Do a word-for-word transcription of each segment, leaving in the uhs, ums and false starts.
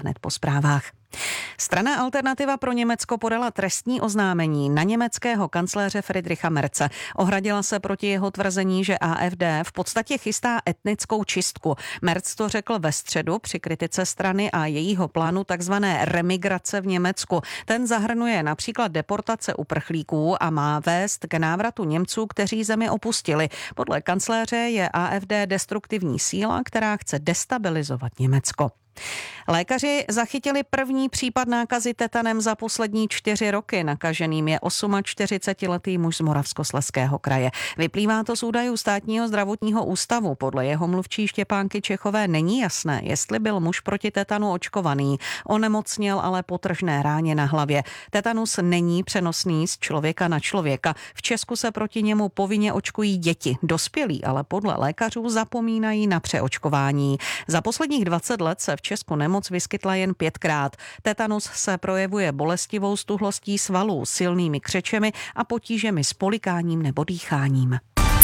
hned po zprávách. Strana Alternativa pro Německo podala trestní oznámení na německého kancléře Friedricha Merze. Ohradila se proti jeho tvrzení, že A F D v podstatě chystá etnickou čistku. Merz to řekl ve středu při kritice strany a jejího plánu takzvané remigrace v Německu. Ten zahrnuje například deportace uprchlíků a má vést k návratu Němců, kteří zemi opustili. Podle kancléře je A F D destruktivní síla, která chce destabilizovat Německo. Lékaři zachytili první případ nákazy tetanem za poslední čtyři roky. Nakaženým je čtyřicetiosmiletý muž z Moravskoslezského kraje. Vyplývá to z údajů Státního zdravotního ústavu. Podle jeho mluvčí Štěpánky Čechové není jasné, jestli byl muž proti tetanu očkovaný. Onemocněl ale po tržné ráně na hlavě. Tetanus není přenosný z člověka na člověka. V Česku se proti němu povinně očkují děti. Dospělí ale podle lékařů zapomínají na přeočkování. Za posledních dvacet let se v Česku nemoc vyskytla jen pětkrát. Tetanus se projevuje bolestivou stuhlostí svalů, silnými křečemi a potížemi s polikáním nebo dýcháním.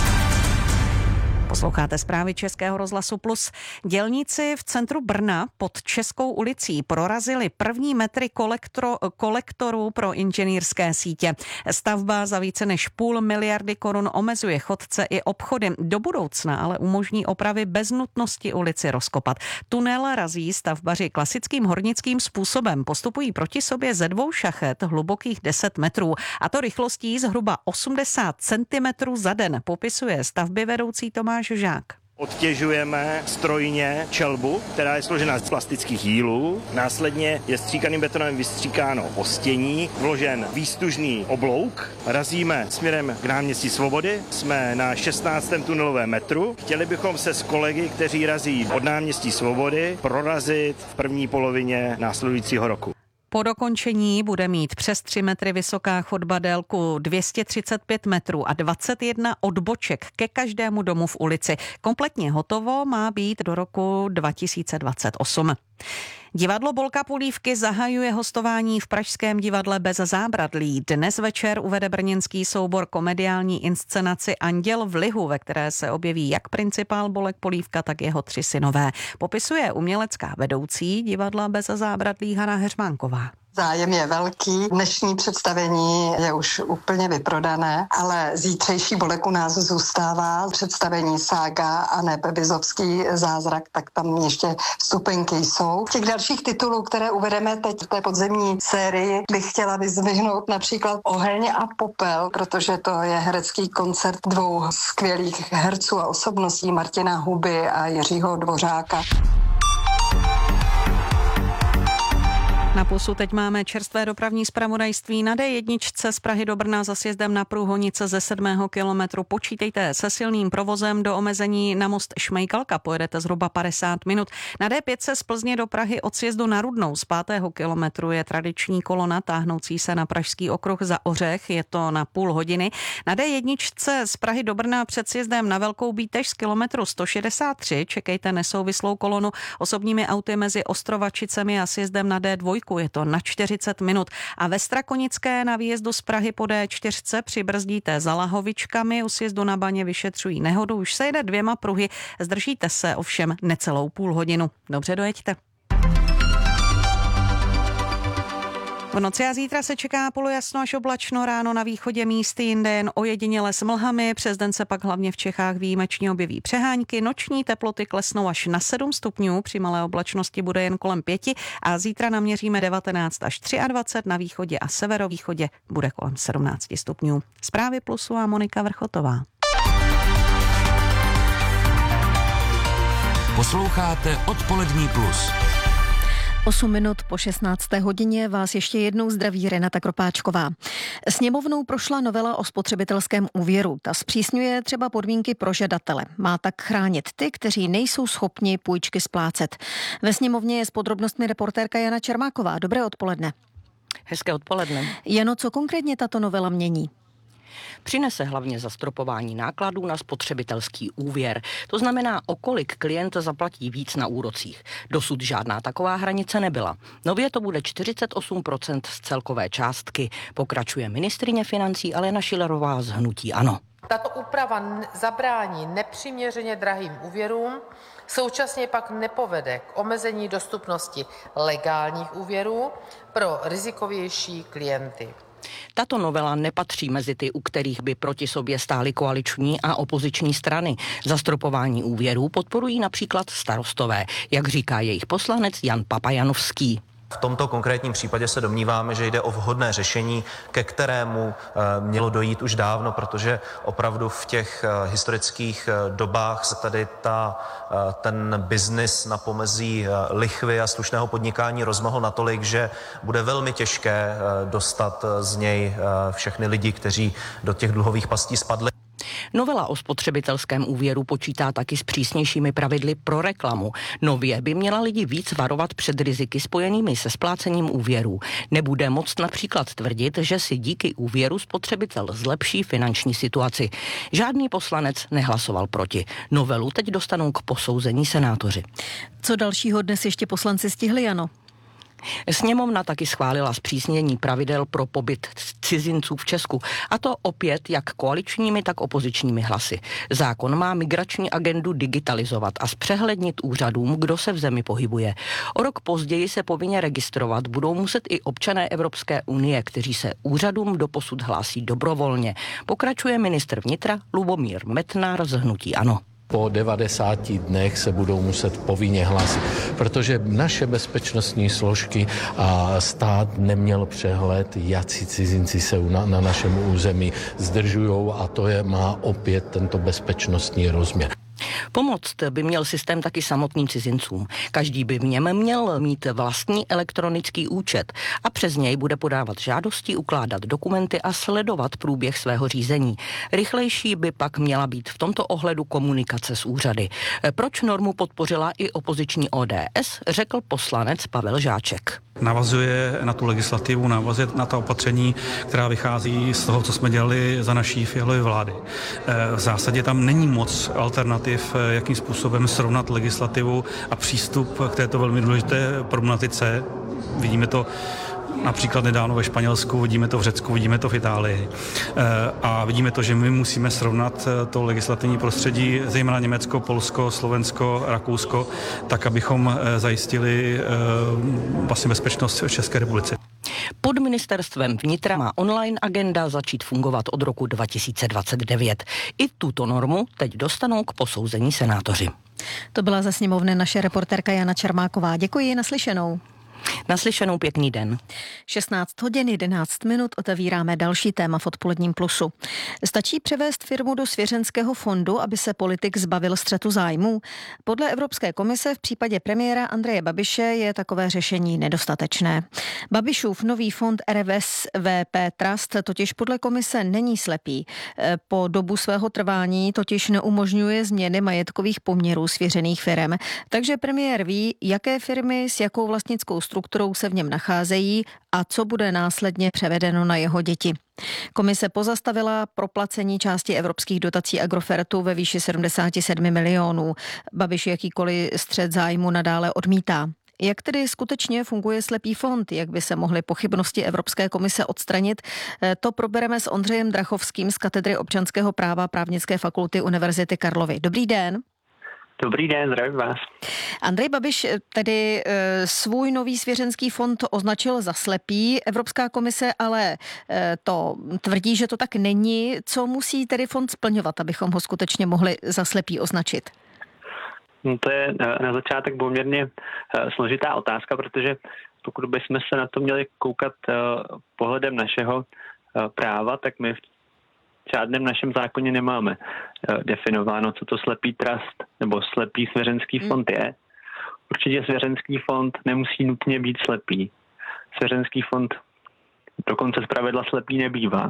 Posloucháte zprávy Českého rozhlasu Plus. Dělníci v centru Brna pod Českou ulicí prorazili první metry kolektro, kolektorů pro inženýrské sítě. Stavba za více než půl miliardy korun omezuje chodce i obchody. Do budoucna ale umožní opravy bez nutnosti ulici rozkopat. Tunel razí stavbaři klasickým hornickým způsobem. Postupují proti sobě ze dvou šachet hlubokých deset metrů. A to rychlostí zhruba osmdesát centimetrů za den, popisuje stavby vedoucí Tomáš Žák. Odtěžujeme strojně čelbu, která je složena z plastických jílů. Následně je stříkaným betonem vystříkáno ostění, vložen výstužný oblouk. Razíme směrem k náměstí Svobody. Jsme na šestnáctém tunelovém metru. Chtěli bychom se s kolegy, kteří razí od náměstí Svobody, prorazit v první polovině následujícího roku. Po dokončení bude mít přes tři metry vysoká chodba délku dvě stě třicet pět metrů a dvacet jedna odboček ke každému domu v ulici. Kompletně hotovo má být do roku dva tisíce dvacet osm. Divadlo Bolka Polívky zahajuje hostování v pražském divadle Bez zábradlí. Dnes večer uvede brněnský soubor komediální inscenaci Anděl v lihu, ve které se objeví jak principál Bolek Polívka, tak jeho tři synové. Popisuje umělecká vedoucí divadla Bez zábradlí Hana Heřmánková. Zájem je velký, dnešní představení je už úplně vyprodané, ale zítřejší Bolek u nás zůstává. Představení Sága a ne Bezovský zázrak, tak tam ještě vstupenky jsou. Těch dalších titulů, které uvedeme teď v té podzemní sérii, bych chtěla vyzvihnout například Oheň a popel, protože to je herecký koncert dvou skvělých herců a osobností, Martina Huby a Jiřího Dvořáka. Na Plusu teď máme čerstvé dopravní zpravodajství. Na D jedna z Prahy do Brna za sjezdem na Průhonice ze sedmého kilometru. Počítejte se silným provozem do omezení na most Šmejkalka. Pojedete zhruba padesát minut. Na D pět z Plzně do Prahy od sjezdu na Rudnou z pátého kilometru je tradiční kolona táhnoucí se na Pražský okruh za Ořech. Je to na půl hodiny. Na D jedna z Prahy do Brna před sjezdem na Velkou Bítež z kilometru sto šedesát tři čekejte nesouvislou kolonu osobními auty mezi Ostrovačicemi a sjezdem na D dva. Je to na čtyřicet minut. A ve Strakonické na výjezdu z Prahy po D čtyři přibrzdíte za Lahovičkami, u sjezdu na Baně vyšetřují nehodu, už se jede dvěma pruhy, zdržíte se ovšem necelou půl hodinu. Dobře dojeďte. V noci a zítra se čeká polojasno až oblačno, ráno na východě místy jinde jen ojediněle s mlhami, přes den se pak hlavně v Čechách výjimečně objeví přehánky, noční teploty klesnou až na sedm stupňů, při malé oblačnosti bude jen kolem pěti a zítra naměříme devatenáct až dvacet tři, na východě a severovýchodě bude kolem sedmnáct stupňů. Zprávy Plusu a Monika Vrchotová. Posloucháte Odpolední Plus. osm minut po šestnácté hodině vás ještě jednou zdraví Renata Kropáčková. Sněmovnou prošla novela o spotřebitelském úvěru. Ta zpřísňuje třeba podmínky pro žadatele. Má tak chránit ty, kteří nejsou schopni půjčky splácet. Ve sněmovně je s podrobnostmi reportérka Jana Čermáková. Dobré odpoledne. Hezké odpoledne. Jano, co konkrétně tato novela mění? Přinese hlavně zastropování nákladů na spotřebitelský úvěr. To znamená, o kolik klient zaplatí víc na úrocích. Dosud žádná taková hranice nebyla. Nově to bude čtyřicet osm procent z celkové částky. Pokračuje ministryně financí Alena Schillerová z hnutí ANO. Tato úprava zabrání nepřiměřeně drahým úvěrům, současně pak nepovede k omezení dostupnosti legálních úvěrů pro rizikovější klienty. Tato novela nepatří mezi ty, u kterých by proti sobě stály koaliční a opoziční strany. Zastropování úvěrů podporují například starostové, jak říká jejich poslanec Jan Papajanovský. V tomto konkrétním případě se domníváme, že jde o vhodné řešení, ke kterému mělo dojít už dávno, protože opravdu v těch historických dobách se tady ta, ten biznis na pomezí lichvy a slušného podnikání rozmohl natolik, že bude velmi těžké dostat z něj všechny lidi, kteří do těch dluhových pastí spadli. Novela o spotřebitelském úvěru počítá taky s přísnějšími pravidly pro reklamu. Nově by měla lidi víc varovat před riziky spojenými se splácením úvěrů. Nebude moct například tvrdit, že si díky úvěru spotřebitel zlepší finanční situaci. Žádný poslanec nehlasoval proti. Novelu teď dostanou k posouzení senátoři. Co dalšího dnes ještě poslanci stihli, Jano? Sněmovna taky schválila zpřísnění pravidel pro pobyt cizinců v Česku, a to opět jak koaličními, tak opozičními hlasy. Zákon má migrační agendu digitalizovat a zpřehlednit úřadům, kdo se v zemi pohybuje. O rok později se povinně registrovat budou muset i občané Evropské unie, kteří se úřadům doposud hlásí dobrovolně. Pokračuje ministr vnitra Lubomír Metnar z hnutí ANO. Po devadesáti dnech se budou muset povinně hlásit, protože naše bezpečnostní složky a stát neměl přehled, jací cizinci se na, na našem území zdržují, a to je, má opět tento bezpečnostní rozměr. Pomoct by měl systém taky samotným cizincům. Každý by v něm měl mít vlastní elektronický účet a přes něj bude podávat žádosti, ukládat dokumenty a sledovat průběh svého řízení. Rychlejší by pak měla být v tomto ohledu komunikace s úřady. Proč normu podpořila i opoziční O D S, řekl poslanec Pavel Žáček. Navazuje na tu legislativu, navazuje na ta opatření, která vychází z toho, co jsme dělali za naší Fialovy vlády. V zásadě tam není moc alternativ, jakým způsobem srovnat legislativu a přístup k této velmi důležité problematice. Vidíme to například nedávno ve Španělsku, vidíme to v Řecku, vidíme to v Itálii. A vidíme to, že my musíme srovnat to legislativní prostředí, zejména Německo, Polsko, Slovensko, Rakousko, tak, abychom zajistili vlastně bezpečnost v České republice. Pod ministerstvem vnitra má online agenda začít fungovat od roku dva tisíce dvacet devět. I tuto normu teď dostanou k posouzení senátoři. To byla ze sněmovny naše reportérka Jana Čermáková. Děkuji, naslyšenou. Naslyšenou, pěkný den. šestnáct hodin jedenáct minut, otevíráme další téma v Odpoledním plusu. Stačí převést firmu do svěřenského fondu, aby se politik zbavil střetu zájmů? Podle Evropské komise v případě premiéra Andreje Babiše je takové řešení nedostatečné. Babišův nový fond R V S V P Trust totiž podle komise není slepý. Po dobu svého trvání totiž neumožňuje změny majetkových poměrů svěřených firem. Takže premiér ví, jaké firmy s jakou vlastnickou strukturou se v něm nacházejí a co bude následně převedeno na jeho děti. Komise pozastavila proplacení části evropských dotací Agrofertu ve výši sedmdesát sedm milionů. Babiš jakýkoliv střet zájmu nadále odmítá. Jak tedy skutečně funguje slepý fond? Jak by se mohly pochybnosti Evropské komise odstranit? To probereme s Ondřejem Drachovským z katedry občanského práva Právnické fakulty Univerzity Karlovy. Dobrý den. Dobrý den, zdravím vás. Andrej Babiš tedy e, svůj nový svěřenský fond označil za slepý. Evropská komise ale e, to tvrdí, že to tak není. Co musí tedy fond splňovat, abychom ho skutečně mohli za slepý označit? No to je na začátek poměrně složitá otázka, protože pokud bychom se na to měli koukat pohledem našeho práva, tak my v žádném našem zákoně nemáme definováno, co to slepý trust nebo slepý svěřenský fond je. Určitě svěřenský fond nemusí nutně být slepý. Svěřenský fond dokonce zpravidla slepý nebývá.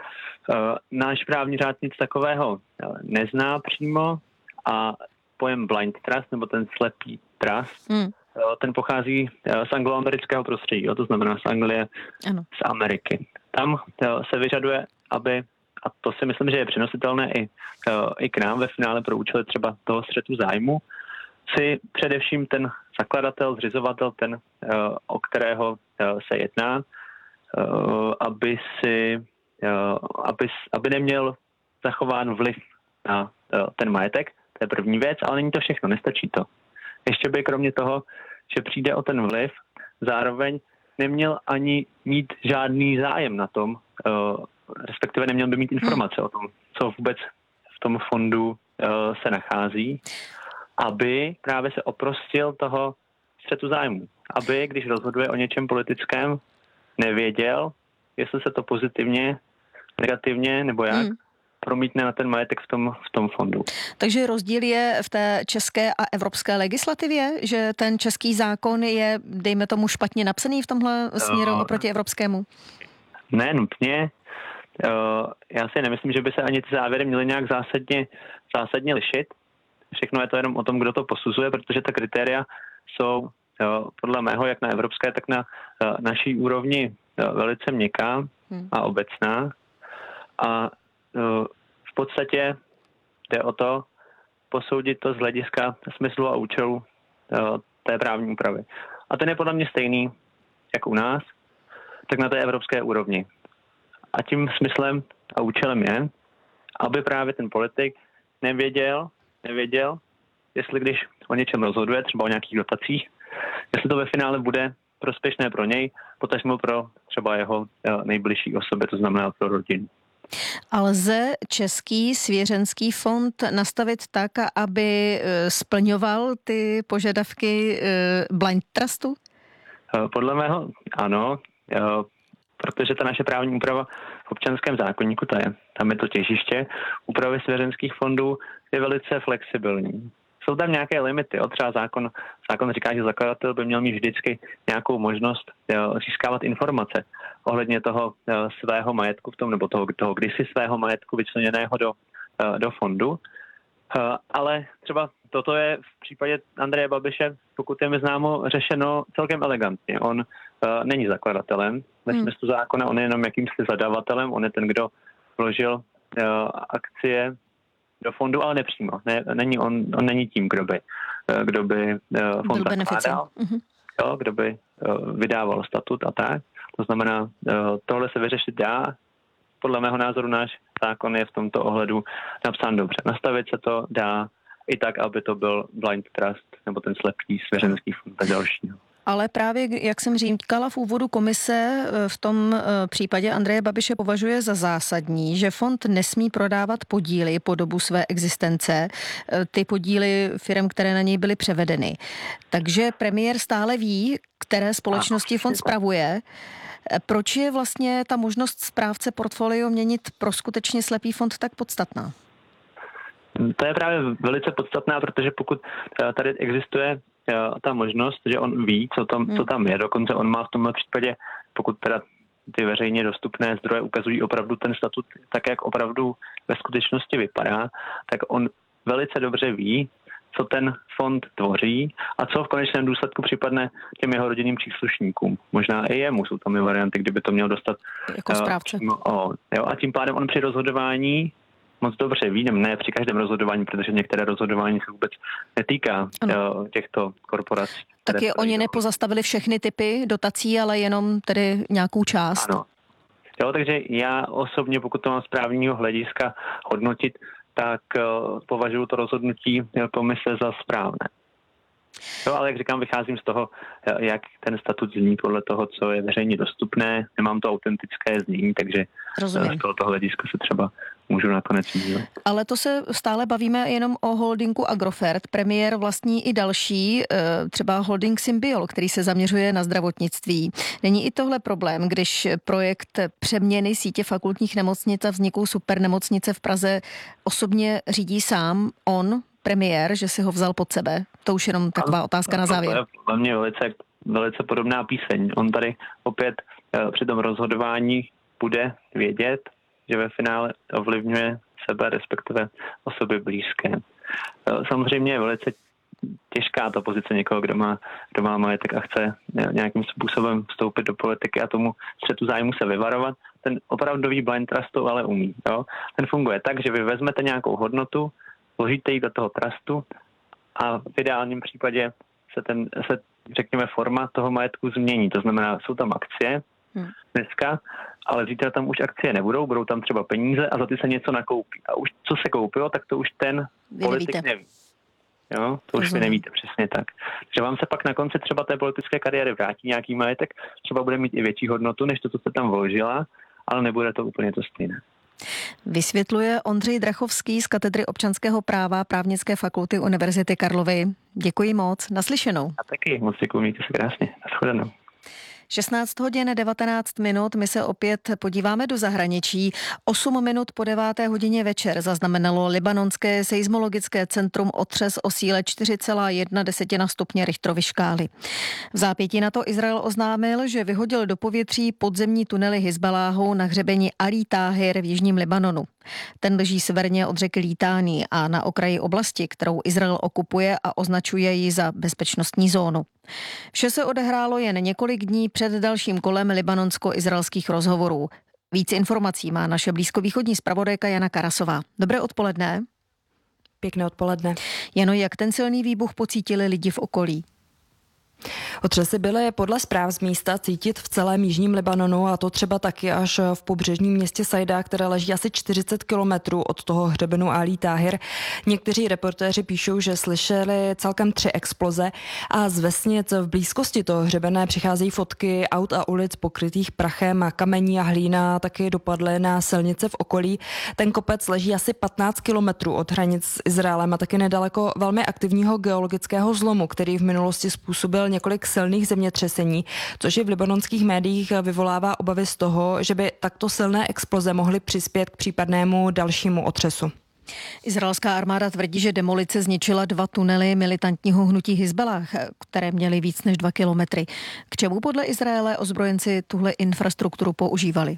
Náš právní řád nic takového nezná přímo a pojem blind trust nebo ten slepý trust, hmm. ten pochází z angloamerického prostředí, to znamená z Anglie, ano. Z Ameriky. Tam se vyžaduje, aby a to si myslím, že je přenositelné i, i k nám ve finále pro účely třeba toho střetu zájmu, si především ten zakladatel, zřizovatel, ten, o kterého se jedná, aby, si, aby, aby neměl zachován vliv na ten majetek, to je první věc, ale není to všechno, nestačí to. Ještě by kromě toho, že přijde o ten vliv, zároveň neměl ani mít žádný zájem na tom, respektive neměl by mít informace o tom, co vůbec v tom fondu se nachází, aby právě se oprostil toho střetu zájmu. Aby, když rozhoduje o něčem politickém, nevěděl, jestli se to pozitivně, negativně nebo jak, hmm. promítne na ten majetek v tom, v tom fondu. Takže rozdíl je v té české a evropské legislativě, že ten český zákon je, dejme tomu, špatně napsaný v tomhle směru uh, oproti evropskému? Ne, nutně. Uh, já si nemyslím, že by se ani ty závěry měly nějak zásadně, zásadně lišit. Všechno je to jenom o tom, kdo to posuzuje, protože ta kritéria jsou uh, podle mého jak na evropské, tak na uh, naší úrovni uh, velice měkká hmm. a obecná. A v podstatě jde o to posoudit to z hlediska smyslu a účelu té právní úpravy. A ten je podle mě stejný, jak u nás, tak na té evropské úrovni. A tím smyslem a účelem je, aby právě ten politik nevěděl, nevěděl, jestli když o něčem rozhoduje, třeba o nějakých dotacích, jestli to ve finále bude prospěšné pro něj, potažmo pro třeba jeho nejbližší osoby, to znamená pro rodinu. A lze český svěřenský fond nastavit tak, aby splňoval ty požadavky blind trustu? Podle mého ano, protože ta naše právní úprava v občanském zákoníku, ta je, tam je to těžiště, úpravy svěřenských fondů je velice flexibilní. Jsou tam nějaké limity. O, třeba zákon, zákon říká, že zakladatel by měl mít vždycky nějakou možnost jo, získávat informace ohledně toho jo, svého majetku v tom, nebo toho, toho kdysi svého majetku vyčleněného do, do fondu. Ale třeba toto je v případě Andreje Babiše, pokud je mi známo, řešeno celkem elegantně. On uh, není zakladatelem ve hmm. smyslu zákona, on je jenom jakýmsi zadavatelem, on je ten, kdo vložil uh, akcie do fondu, ale nepřímo. Ne, není on, on není tím, kdo by, kdo by uh, fond zakládal, uh-huh. jo, kdo by uh, vydával statut a tak. To znamená, uh, tohle se vyřešit dá. Podle mého názoru náš zákon je v tomto ohledu napsán dobře. Nastavit se to dá i tak, aby to byl blind trust, nebo ten slepý svěřenský fond a další. Ale právě, jak jsem říkala v úvodu, komise v tom případě Andreje Babiše považuje za zásadní, že fond nesmí prodávat podíly po dobu své existence, ty podíly firem, které na něj byly převedeny. Takže premiér stále ví, které společnosti fond spravuje. Proč je vlastně ta možnost správce portfolio měnit pro skutečně slepý fond tak podstatná? To je právě velice podstatná, protože pokud tady existuje ta možnost, že on ví, co tam, co tam je, dokonce on má v tomhle případě, pokud teda ty veřejně dostupné zdroje ukazují opravdu ten statut tak, jak opravdu ve skutečnosti vypadá, tak on velice dobře ví, co ten fond tvoří a co v konečném důsledku připadne těm jeho rodinným příslušníkům. Možná i jemu jsou tam i varianty, kdyby to měl dostat jako správce. Uh, o, jo, a tím pádem on při rozhodování moc dobře ví, ne při každém rozhodování, protože některé rozhodování se vůbec netýká ano. těchto korporací. Taky oni nepozastavili všechny typy dotací, ale jenom tedy nějakou část. Ano. Jo, takže já osobně, pokud to mám z právního hlediska hodnotit, tak uh, považuji to rozhodnutí komise za správné. Jo, ale jak říkám, vycházím z toho, jak ten statut zní podle toho, co je veřejně dostupné. Nemám to autentické znění, takže Rozumím. z tohoto hlediska se třeba můžu nakonec dívat. Ale to se stále bavíme jenom o holdingu Agrofert. Premiér vlastní i další, třeba holding Symbiol, který se zaměřuje na zdravotnictví. Není i tohle problém, když projekt přeměny sítě fakultních nemocnic a vzniku supernemocnice v Praze osobně řídí sám on, premiér, že si ho vzal pod sebe? To už jenom taková ano, otázka na závěr. To je pro mě velice, velice podobná píseň. On tady opět při tom rozhodování bude vědět, že ve finále ovlivňuje sebe, respektive osoby blízké. Samozřejmě je velice těžká ta pozice někoho, kdo má, kdo má majetek a chce nějakým způsobem vstoupit do politiky a tomu střetu zájmu se vyvarovat. ten opravdový blind trust to ale umí. Jo? Ten funguje tak, že vy vezmete nějakou hodnotu, vložíte ji do toho trustu a v ideálním případě se, ten, se řekněme, forma toho majetku změní. To znamená, jsou tam akcie hmm. dneska, ale zítra tam už akcie nebudou, budou tam třeba peníze a za ty se něco nakoupí. A už co se koupilo, tak to už ten vy politik nevíte. neví. Jo, to už vy nevíte přesně tak. Že vám se pak na konci třeba té politické kariéry vrátí nějaký majetek, třeba bude mít i větší hodnotu, než to, co jste tam vložila, ale nebude to úplně to stejné. Vysvětluje Ondřej Drachovský z katedry občanského práva Právnické fakulty Univerzity Karlovy. Děkuji moc, naslyšenou. A taky moc děkuji, mějte se krásně. Nashledanou. šestnáct hodin devatenáct minut, my se opět podíváme do zahraničí. osm minut po deváté hodině večer zaznamenalo libanonské seismologické centrum otřes o síle čtyři celá jedna stupně Richterovy škály. V zápětí na to Izrael oznámil, že vyhodil do povětří podzemní tunely Hizbaláhu na hřebeni Ali Táhir v jižním Libanonu. Ten leží severně od řeky Litání a na okraji oblasti, kterou Izrael okupuje a označuje ji za bezpečnostní zónu. Vše se odehrálo jen několik dní před dalším kolem libanonsko-izraelských rozhovorů. Víc informací má naše blízkovýchodní zpravodajka Jana Karasová. Dobré odpoledne. Pěkné odpoledne. Jano, jak ten silný výbuch pocítili lidi v okolí? Otřesy byly podle zpráv z místa cítit v celém jižním Libanonu, a to třeba taky až v pobřežním městě Sajda, které leží asi čtyřicet kilometrů od toho hřebenu Ali Táhir. Někteří reportéři píšou, že slyšeli celkem tři exploze a z vesnic v blízkosti toho hřebene přicházejí fotky aut a ulic pokrytých prachem a kamení a hlína taky dopadly na silnice v okolí. Ten kopec leží asi patnáct kilometrů od hranic s Izraelem a taky nedaleko velmi aktivního geologického zlomu, který v minulosti způsobil několik silných zemětřesení, což je v libanonských médiích vyvolává obavy z toho, že by takto silné exploze mohly přispět k případnému dalšímu otřesu. Izraelská armáda tvrdí, že demolice zničila dva tunely militantního hnutí Hizballah, které měly víc než dva kilometry. K čemu podle Izraele ozbrojenci tuhle infrastrukturu používali?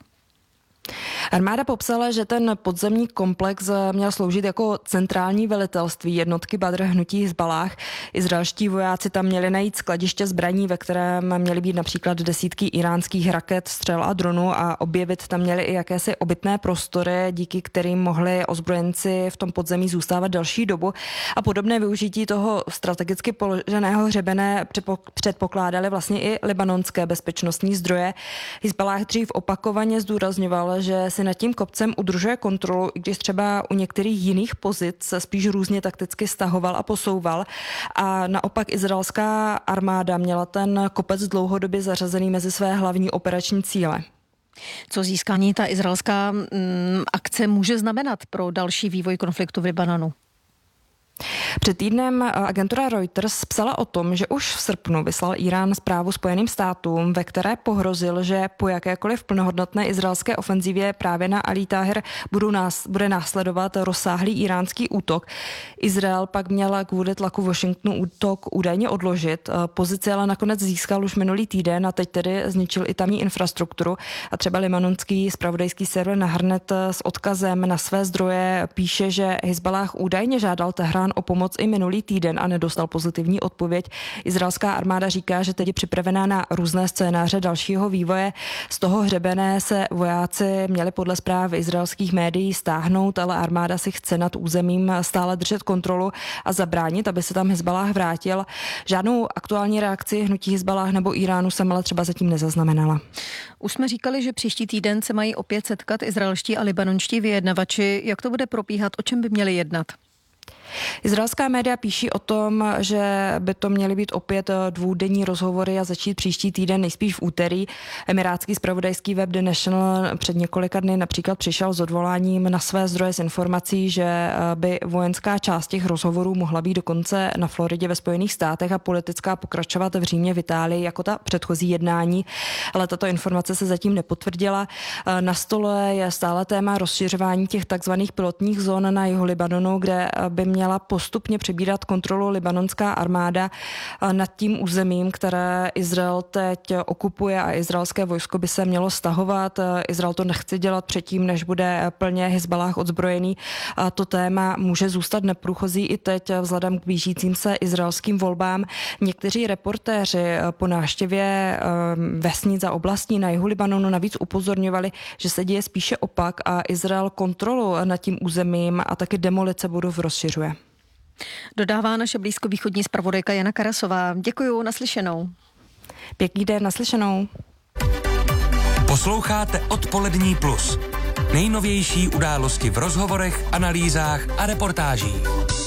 Armáda popsala, že ten podzemní komplex měl sloužit jako centrální velitelství jednotky Badr hnutí Hizballah. Izraelští vojáci tam měli najít skladiště zbraní, ve kterém měly být například desítky iránských raket, střel a dronů, a objevit tam měli i jakési obytné prostory, díky kterým mohli ozbrojenci v tom podzemí zůstávat delší dobu. A podobné využití toho strategicky položeného hřebene předpokládali vlastně i libanonské bezpečnostní zdroje. Hizballah dřív opakovaně zdůrazňoval, že si nad tím kopcem udržuje kontrolu, i když třeba u některých jiných pozic se spíš různě takticky stahoval a posouval. A naopak izraelská armáda měla ten kopec dlouhodobě zařazený mezi své hlavní operační cíle. Co získání ta izraelská mm, akce může znamenat pro další vývoj konfliktu v Libanonu? Před týdnem agentura Reuters psala o tom, že už v srpnu vyslal Irán zprávu Spojeným státům, ve které pohrozil, že po jakékoliv plnohodnotné izraelské ofenzivě právě na Ali Táhir nás, bude následovat rozsáhlý iránský útok. Izrael pak měl kvůli tlaku Washingtonu útok údajně odložit. Pozici ale nakonec získal už minulý týden a teď tedy zničil i tamní infrastrukturu. A třeba libanonský zpravodajský server Naharnet s odkazem na své zdroje píše, že Hizballah údajně žádal Tehrán o pomoc i minulý týden a nedostal pozitivní odpověď. Izraelská armáda říká, že teď je připravená na různé scénáře dalšího vývoje. Z toho hřebene se vojáci měli podle zpráv izraelských médií stáhnout, ale armáda si chce nad územím stále držet kontrolu a zabránit, aby se tam Hizballah vrátil. Žádnou aktuální reakci hnutí Hizballah nebo Iránu jsem ale třeba zatím nezaznamenala. Už jsme říkali, že příští týden se mají opět setkat izraelští a libanonští vyjednavači. Jak to bude probíhat, o čem by měli jednat? Izraelská média píší o tom, že by to měly být opět dvoudenní rozhovory a začít příští týden, nejspíš v úterý. Emirátský zpravodajský web The National před několika dny například přišel s odvoláním na své zdroje s informací, že by vojenská část těch rozhovorů mohla být dokonce na Floridě ve Spojených státech a politická pokračovat v Římě v Itálii jako ta předchozí jednání, ale tato informace se zatím nepotvrdila. Na stole je stále téma rozšiřování těch takzvaných pilotních zón na jihu Libanonu, kde by měla postupně přebírat kontrolu libanonská armáda nad tím územím, které Izrael teď okupuje a izraelské vojsko by se mělo stahovat. Izrael to nechce dělat předtím, než bude plně Hizballáh odzbrojený. A to téma může zůstat neprůchozí i teď vzhledem k blížícím se izraelským volbám. Někteří reportéři po návštěvě vesnic a oblastí na jihu Libanonu navíc upozorňovali, že se děje spíše opak a Izrael kontrolu nad tím územím a taky demolice budov rozšiřuje. Dodává naše blízkovýchodní zpravodajka Jana Karasová. Děkuju, naslyšenou. Pěkný den, naslyšenou. Posloucháte Odpolední plus. Nejnovější události v rozhovorech, analýzách a reportážích.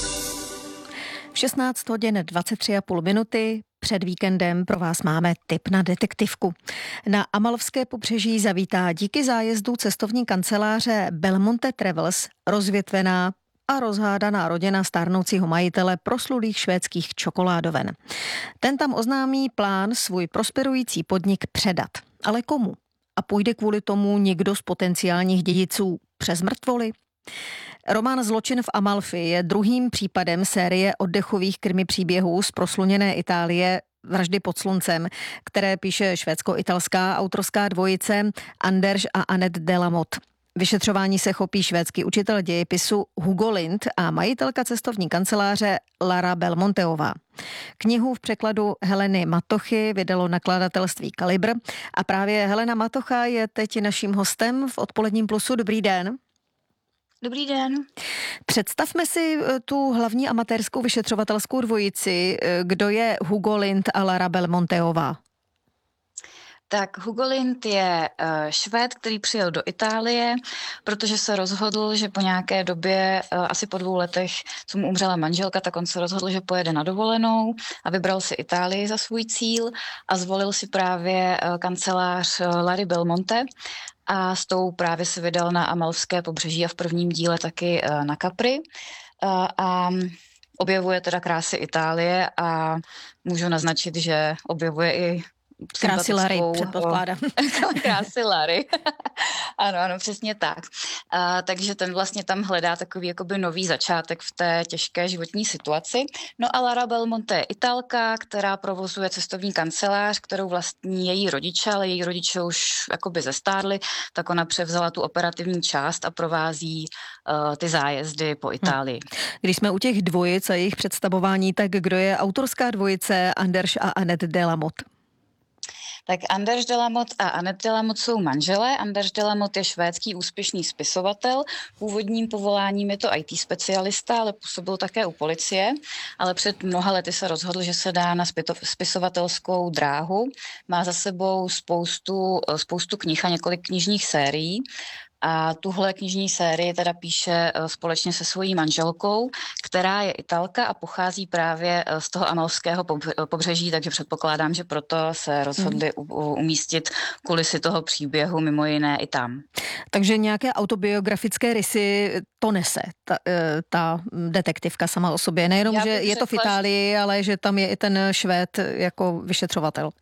V šestnáct hodin dvacet tři a půl minuty před víkendem pro vás máme tip na detektivku. Na Amalfské pobřeží zavítá díky zájezdu cestovní kanceláře Belmonte Travels rozvětvená a rozhádaná rodina stárnoucího majitele proslulých švédských čokoládoven. Ten tam oznámí plán svůj prosperující podnik předat. Ale komu? A půjde kvůli tomu někdo z potenciálních dědiců přes mrtvoly? Román Zločin v Amalfi je druhým případem série oddechových krimi příběhů z prosluněné Itálie Vraždy pod sluncem, které píše švédsko-italská autorská dvojice Anders a Annette Delamotte. Vyšetřování se chopí švédský učitel dějepisu Hugo Lind a majitelka cestovní kanceláře Lara Belmonteová. Knihu v překladu Heleny Matochy vydalo nakladatelství Kalibr a právě Helena Matocha je teď naším hostem v Odpoledním plusu. Dobrý den. Dobrý den. Představme si tu hlavní amatérskou vyšetřovatelskou dvojici. Kdo je Hugo Lind a Lara Belmonteová? Tak Hugo Lind je Švéd, který přijel do Itálie, protože se rozhodl, že po nějaké době, asi po dvou letech, co mu umřela manželka, tak on se rozhodl, že pojede na dovolenou a vybral si Itálii za svůj cíl a zvolil si právě kancelář Lary Belmonte. A s tou právě se vydal na Amalfské pobřeží a v prvním díle taky na Capri. A, a objevuje teda krásy Itálie a můžu naznačit, že objevuje i krásy Lary, předpokládám. Krásy Lary. Ano, ano, přesně tak. A, takže ten vlastně tam hledá takový jakoby nový začátek v té těžké životní situaci. No a Lara Belmonte je Italka, která provozuje cestovní kancelář, kterou vlastní její rodiče, ale její rodiče už jakoby zestárli, tak ona převzala tu operativní část a provází uh, ty zájezdy po Itálii. Když jsme u těch dvojic a jejich představování, tak kdo je autorská dvojice Anders a Annette Delamotte? Tak Anders Delamotte a Annette Delamotte jsou manželé. Anders Delamotte je švédský úspěšný spisovatel. Původním povoláním je to í té specialista, ale působil také u policie. Ale před mnoha lety se rozhodl, že se dá na spisovatelskou dráhu. Má za sebou spoustu, spoustu knih a několik knižních sérií. A tuhle knižní sérii teda píše společně se svojí manželkou, která je Italka a pochází právě z toho amalfského pobřeží, takže předpokládám, že proto se rozhodli hmm. umístit kulisy toho příběhu mimo jiné i tam. Takže nějaké autobiografické rysy to nese, ta, ta detektivka sama o sobě. Nejenom, že je to v Itálii, ale že tam je i ten Švéd jako vyšetřovatel.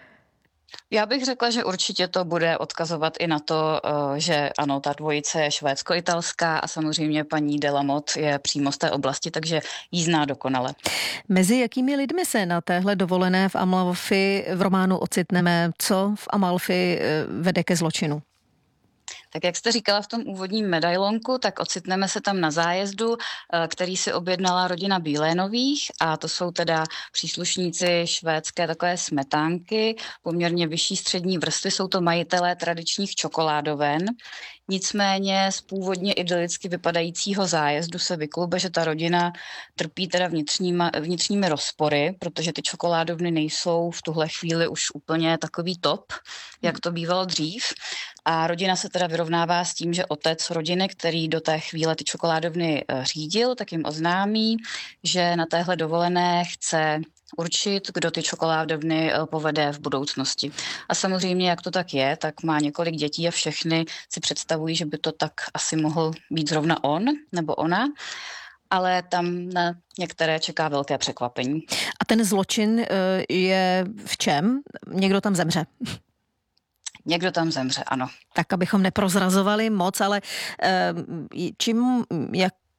Já bych řekla, že určitě to bude odkazovat i na to, že ano, ta dvojice je švédsko-italská a samozřejmě paní Delamotte je přímo z té oblasti, takže jí zná dokonale. Mezi jakými lidmi se na téhle dovolené v Amalfi v románu ocitneme? Co v Amalfi vede ke zločinu? Tak jak jste říkala v tom úvodním medailonku, tak ocitneme se tam na zájezdu, který si objednala rodina Bílénových a to jsou teda příslušníci švédské takové smetánky, poměrně vyšší střední vrstvy, jsou to majitelé tradičních čokoládoven. Nicméně z původně idylicky vypadajícího zájezdu se vyklube, že ta rodina trpí teda vnitřníma, vnitřními rozpory, protože ty čokoládovny nejsou v tuhle chvíli už úplně takový top, jak to bývalo dřív. A rodina se teda vyrovnává s tím, že otec rodiny, který do té chvíle ty čokoládovny řídil, tak jim oznámí, že na téhle dovolené chce určit, kdo ty čokoládovny povede v budoucnosti. A samozřejmě, jak to tak je, tak má několik dětí a všechny si představují, že by to tak asi mohl být zrovna on nebo ona, ale tam na některé čeká velké překvapení. A ten zločin je v čem? Někdo tam zemře? Někdo tam zemře, ano. Tak, abychom neprozrazovali moc, ale čím, jak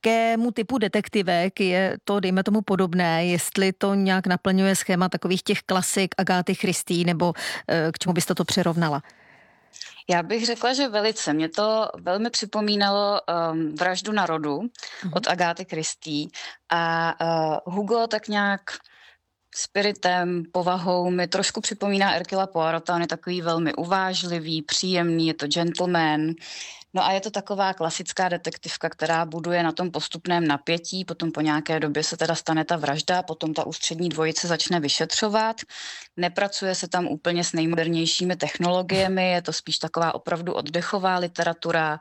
jakému typu detektivek je to, dejme tomu, podobné, jestli to nějak naplňuje schéma takových těch klasik Agáty Christie, nebo k čemu byste to přirovnala? Já bych řekla, že velice. Mě to velmi připomínalo um, Vraždu na rodu mm-hmm. od Agáty Christie a uh, Hugo tak nějak spiritem, povahou mi trošku připomíná Hercula Poirota. On je takový velmi uvážlivý, příjemný, je to gentleman. No a je to taková klasická detektivka, která buduje na tom postupném napětí, potom po nějaké době se teda stane ta vražda, potom ta ústřední dvojice začne vyšetřovat. Nepracuje se tam úplně s nejmodernějšími technologiemi, je to spíš taková opravdu oddechová literatura.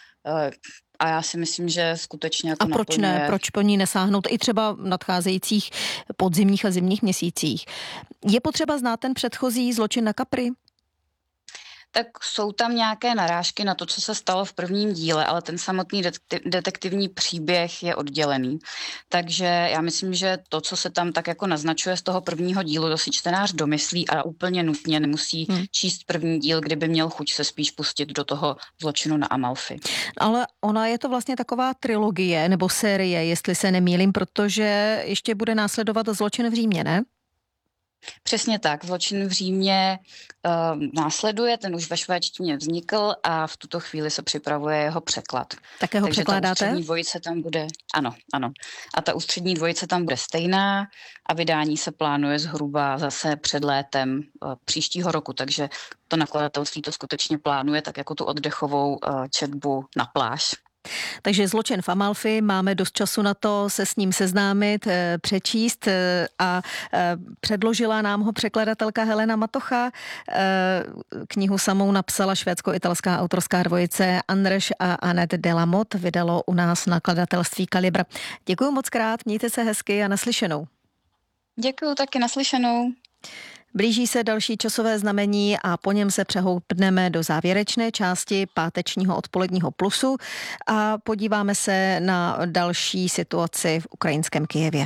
A já si myslím, že skutečně jako A proč naplňuje... ne? Proč po ní nesáhnout i třeba v nadcházejících podzimních a zimních měsících? Je potřeba znát ten předchozí Zločin na Capri? Tak jsou tam nějaké narážky na to, co se stalo v prvním díle, ale ten samotný detektivní příběh je oddělený. Takže já myslím, že to, co se tam tak jako naznačuje z toho prvního dílu, to si čtenář domyslí a úplně nutně nemusí hmm. číst první díl, kdyby měl chuť se spíš pustit do toho Zločinu na Amalfi. Ale ona je to vlastně taková trilogie nebo série, jestli se nemýlím, protože ještě bude následovat Zločin v Římě, ne? Přesně tak. Zločin v Římě uh, následuje, ten už ve švédštině vznikl a v tuto chvíli se připravuje jeho překlad. Také ho Takže překládáte? ta ústřední dvojice tam bude, ano, ano. A ta ústřední dvojice tam bude stejná a vydání se plánuje zhruba zase před létem uh, příštího roku, takže to nakladatelství to skutečně plánuje tak jako tu oddechovou uh, četbu na pláž. Takže Zločin v Amalfi, máme dost času na to se s ním seznámit, přečíst a předložila nám ho překladatelka Helena Matocha. Knihu samou napsala švédsko-italská autorská dvojice Andreš a Annette Delamot, vydalo u nás nakladatelství Kalibra. Děkuji moc krát, mějte se hezky a naslyšenou. Děkuji, taky naslyšenou. Blíží se další časové znamení a po něm se přehoupneme do závěrečné části pátečního odpoledního Plusu a podíváme se na další situaci v ukrajinském Kyjevě.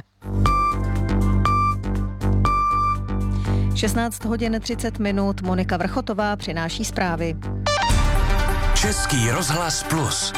šestnáct hodin třicet minut, Monika Vrchotová přináší zprávy. Český rozhlas Plus.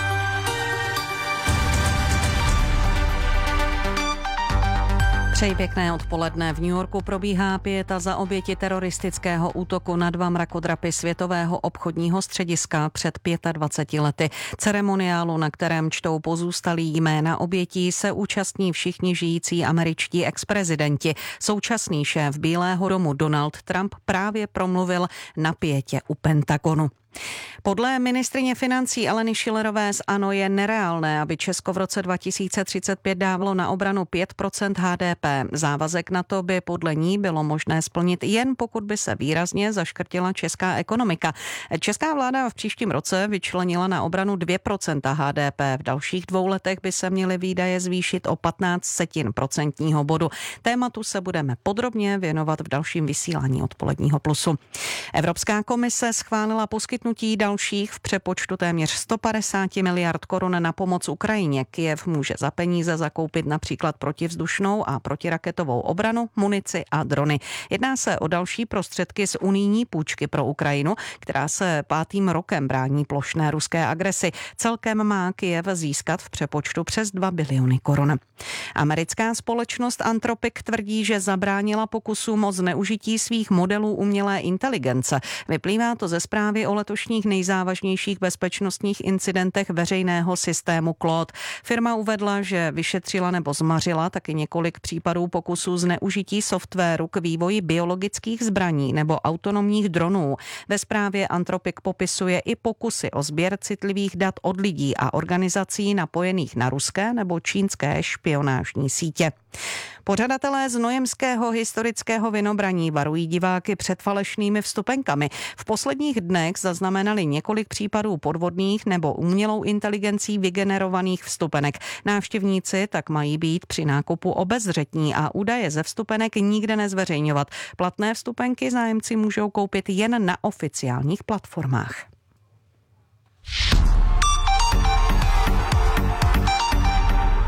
Přeji pěkné odpoledne. V New Yorku probíhá pieta za oběti teroristického útoku na dva mrakodrapy Světového obchodního střediska před dvaceti pěti lety. Ceremoniálu, na kterém čtou pozůstalí jména obětí, se účastní všichni žijící američtí exprezidenti. Současný šéf Bílého domu Donald Trump právě promluvil na pietě u Pentagonu. Podle ministryně financí Aleny Schillerové z ANO je nereálné, aby Česko v roce dva tisíce třicet pět dávalo na obranu pět procent H D P. Závazek na to by podle ní bylo možné splnit jen pokud by se výrazně zaškrtila česká ekonomika. Česká vláda v příštím roce vyčlenila na obranu dvě procenta H D P. V dalších dvou letech by se měly výdaje zvýšit o patnáct setin procentního bodu. Tématu se budeme podrobně věnovat v dalším vysílání odpoledního Plusu. Evropská komise schválila poskytnutí dalších v přepočtu téměř sto padesát miliard korun na pomoc Ukrajině. Kyjev může za peníze zakoupit například protivzdušnou a protiraketovou obranu, munici a drony. Jedná se o další prostředky z unijní půjčky pro Ukrajinu, která se pátým rokem brání plošné ruské agresi. Celkem má Kyjev získat v přepočtu přes dva biliony korun. Americká společnost Anthropic tvrdí, že zabránila pokusům o zneužití svých modelů umělé inteligence. Vyplývá to ze zprávy o letošních nejzávažnějších bezpečnostních incidentech veřejného systému Claude. Firma uvedla, že vyšetřila nebo zmařila taky několik případů pokusů zneužití softwaru k vývoji biologických zbraní nebo autonomních dronů. Ve zprávě Anthropic popisuje i pokusy o sběr citlivých dat od lidí a organizací napojených na ruské nebo čínské špionážní sítě. Pořadatelé Znojemského historického vinobraní varují diváky před falešnými vstupenkami. V posledních dnech zaznamenali několik případů podvodných nebo umělou inteligencí vygenerovaných vstupenek. Návštěvníci tak mají být při nákupu obezřetní a údaje ze vstupenek nikde nezveřejňovat. Platné vstupenky zájemci můžou koupit jen na oficiálních platformách.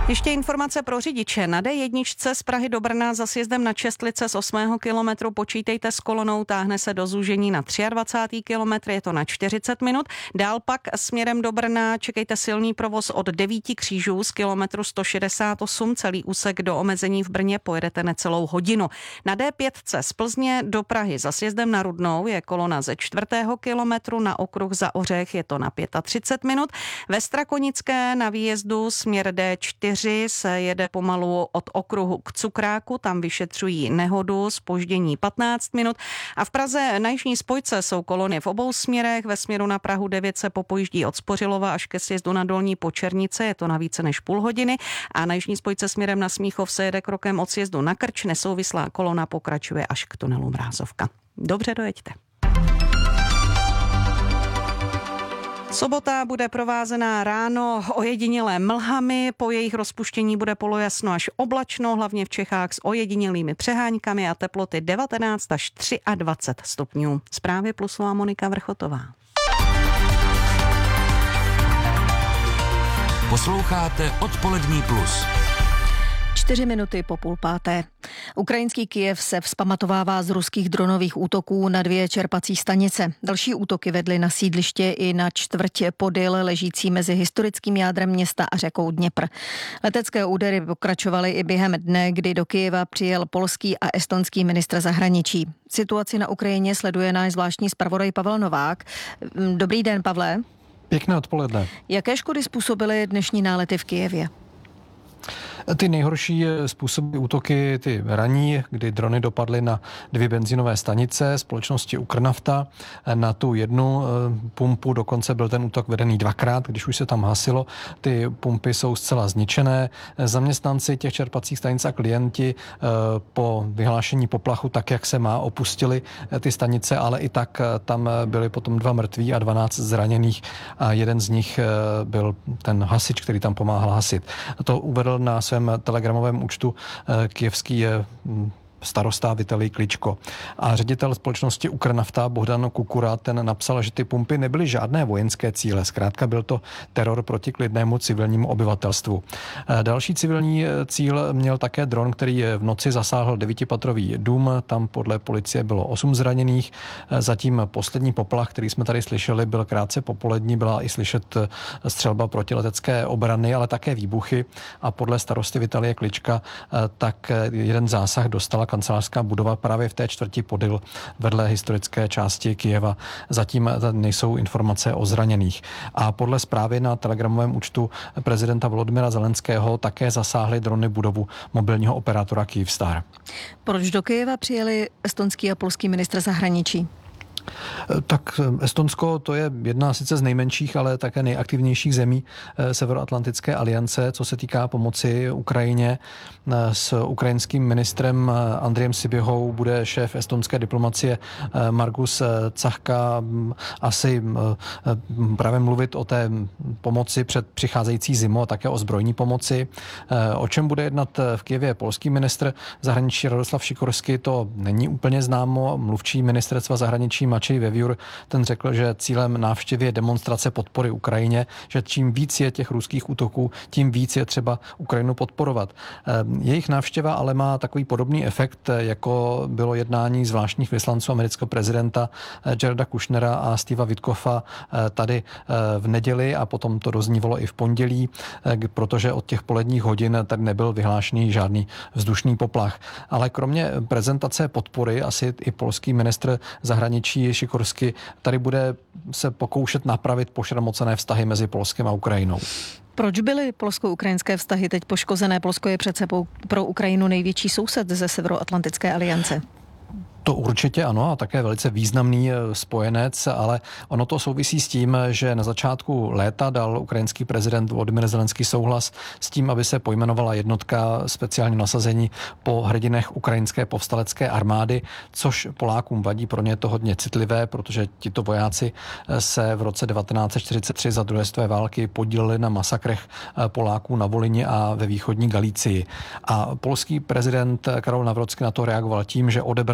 Ještě informace pro řidiče. Na dé jedna z Prahy do Brna za sjezdem na Čestlice z osmého kilometru počítejte s kolonou, táhne se do zúžení na dvacátý třetí kilometr, je to na čtyřicet minut. Dál pak směrem do Brna čekejte silný provoz od devíti křížů z kilometru sto šedesát osm, celý úsek do omezení v Brně pojedete necelou hodinu. Na dé pět z Plzně do Prahy za sjezdem na Rudnou je kolona ze čtvrtého kilometru, na okruh za Ořech je to na třicet pět minut. Ve Strakonické na výjezdu směr dé čtyři se jede pomalu od okruhu k Cukráku, tam vyšetřují nehodu, zpoždění patnáct minut a v Praze na jižní spojce jsou kolony v obou směrech, ve směru na Prahu devět se popojíždí od Spořilova až ke sjezdu na Dolní Počernice, je to na více než půl hodiny a na jižní spojce směrem na Smíchov se jede krokem od sjezdu na Krč, nesouvislá kolona pokračuje až k tunelu Mrázovka. Dobře dojeďte. Sobota bude provázená ráno ojedinělé mlhami, po jejich rozpuštění bude polojasno až oblačno, hlavně v Čechách s ojedinělými přeháňkami a teploty devatenáct až dvacet tři stupňů. Zprávy plusová Monika Vrchotová. Posloucháte Odpolední plus. Čtyři minuty po půl páté. Ukrajinský Kyjev se vzpamatovává z ruských dronových útoků na dvě čerpací stanice. Další útoky vedly na sídliště i na čtvrť Podyl, ležící mezi historickým jádrem města a řekou Dněpr. Letecké údery pokračovaly i během dne, kdy do Kyjeva přijel polský a estonský ministr zahraničí. Situaci na Ukrajině sleduje náš zvláštní zpravodaj Pavel Novák. Dobrý den, Pavle. Pěkné odpoledne. Jaké škody způsobily dnešní nálety v Kyjevě? Ty nejhorší způsoby útoky, ty ranní, kdy drony dopadly na dvě benzinové stanice společnosti Ukrnafta. Na tu jednu pumpu dokonce byl ten útok vedený dvakrát, když už se tam hasilo. Ty pumpy jsou zcela zničené. Zaměstnanci těch čerpacích stanic a klienti po vyhlášení poplachu, tak jak se má, opustili ty stanice, ale i tak tam byli potom dva mrtví a dvanáct zraněných a jeden z nich byl ten hasič, který tam pomáhal hasit. To uvedl na svém telegramovém účtu kyjevský starosta Vitalij Kličko. A ředitel společnosti Ukrnafta Bohdan Kukura, ten napsal, že ty pumpy nebyly žádné vojenské cíle. Zkrátka byl to teror proti klidnému civilnímu obyvatelstvu. Další civilní cíl měl také dron, který v noci zasáhl devítipatrový dům. Tam podle policie bylo osm zraněných. Zatím poslední poplach, který jsme tady slyšeli, byl krátce popolední. Byla i slyšet střelba protiletecké obrany, ale také výbuchy. A podle starosty Vitalije Klička tak jeden zásah dostala kancelářská budova právě v té čtvrti Podyl vedle historické části Kyjeva. Zatím nejsou informace o zraněných. A podle zprávy na telegramovém účtu prezidenta Volodymyra Zelenského také zasáhly drony budovu mobilního operátora Kyivstar. Proč do Kyjeva přijeli estonský a polský ministr zahraničí? Tak Estonsko to je jedna sice z nejmenších, ale také nejaktivnějších zemí Severoatlantické aliance, co se týká pomoci Ukrajině. S ukrajinským ministrem Andrejem Siběhou bude šéf estonské diplomacie Margus Tsahka asi právě mluvit o té pomoci před přicházející zimou a také o zbrojní pomoci. O čem bude jednat v Kyjevě polský ministr zahraničí Radoslav Sikorsky, to není úplně známo. Mluvčí ministerstva zahraničí Mačej Veviur, ten řekl, že cílem návštěvy je demonstrace podpory Ukrajině, že čím víc je těch ruských útoků, tím víc je třeba Ukrajinu podporovat. Jejich návštěva ale má takový podobný efekt, jako bylo jednání zvláštních vyslanců amerického prezidenta Jareda Kushnera a Steva Witkoffa tady v neděli a potom to doznívalo i v pondělí, protože od těch poledních hodin tady nebyl vyhlášený žádný vzdušný poplach. Ale kromě prezentace podpory asi i polský ministr zahraničí Sikorsky tady bude se pokoušet napravit pošramocené vztahy mezi Polskem a Ukrajinou. Proč byly polsko-ukrajinské vztahy teď poškozené? Polsko je přece pro Ukrajinu největší soused ze Severoatlantické aliance. To určitě ano a také velice významný spojenec, ale ono to souvisí s tím, že na začátku léta dal ukrajinský prezident Volodymyr Zelenský souhlas s tím, aby se pojmenovala jednotka speciálního nasazení po hrdinech ukrajinské povstalecké armády, což Polákům vadí, pro ně je to hodně citlivé, protože tito vojáci se v roce devatenáct set čtyřicet tři za druhé světové války podíleli na masakrech Poláků na Volyni a ve východní Galicii. A polský prezident Karol Nawrocki na to reagoval tím, že odebral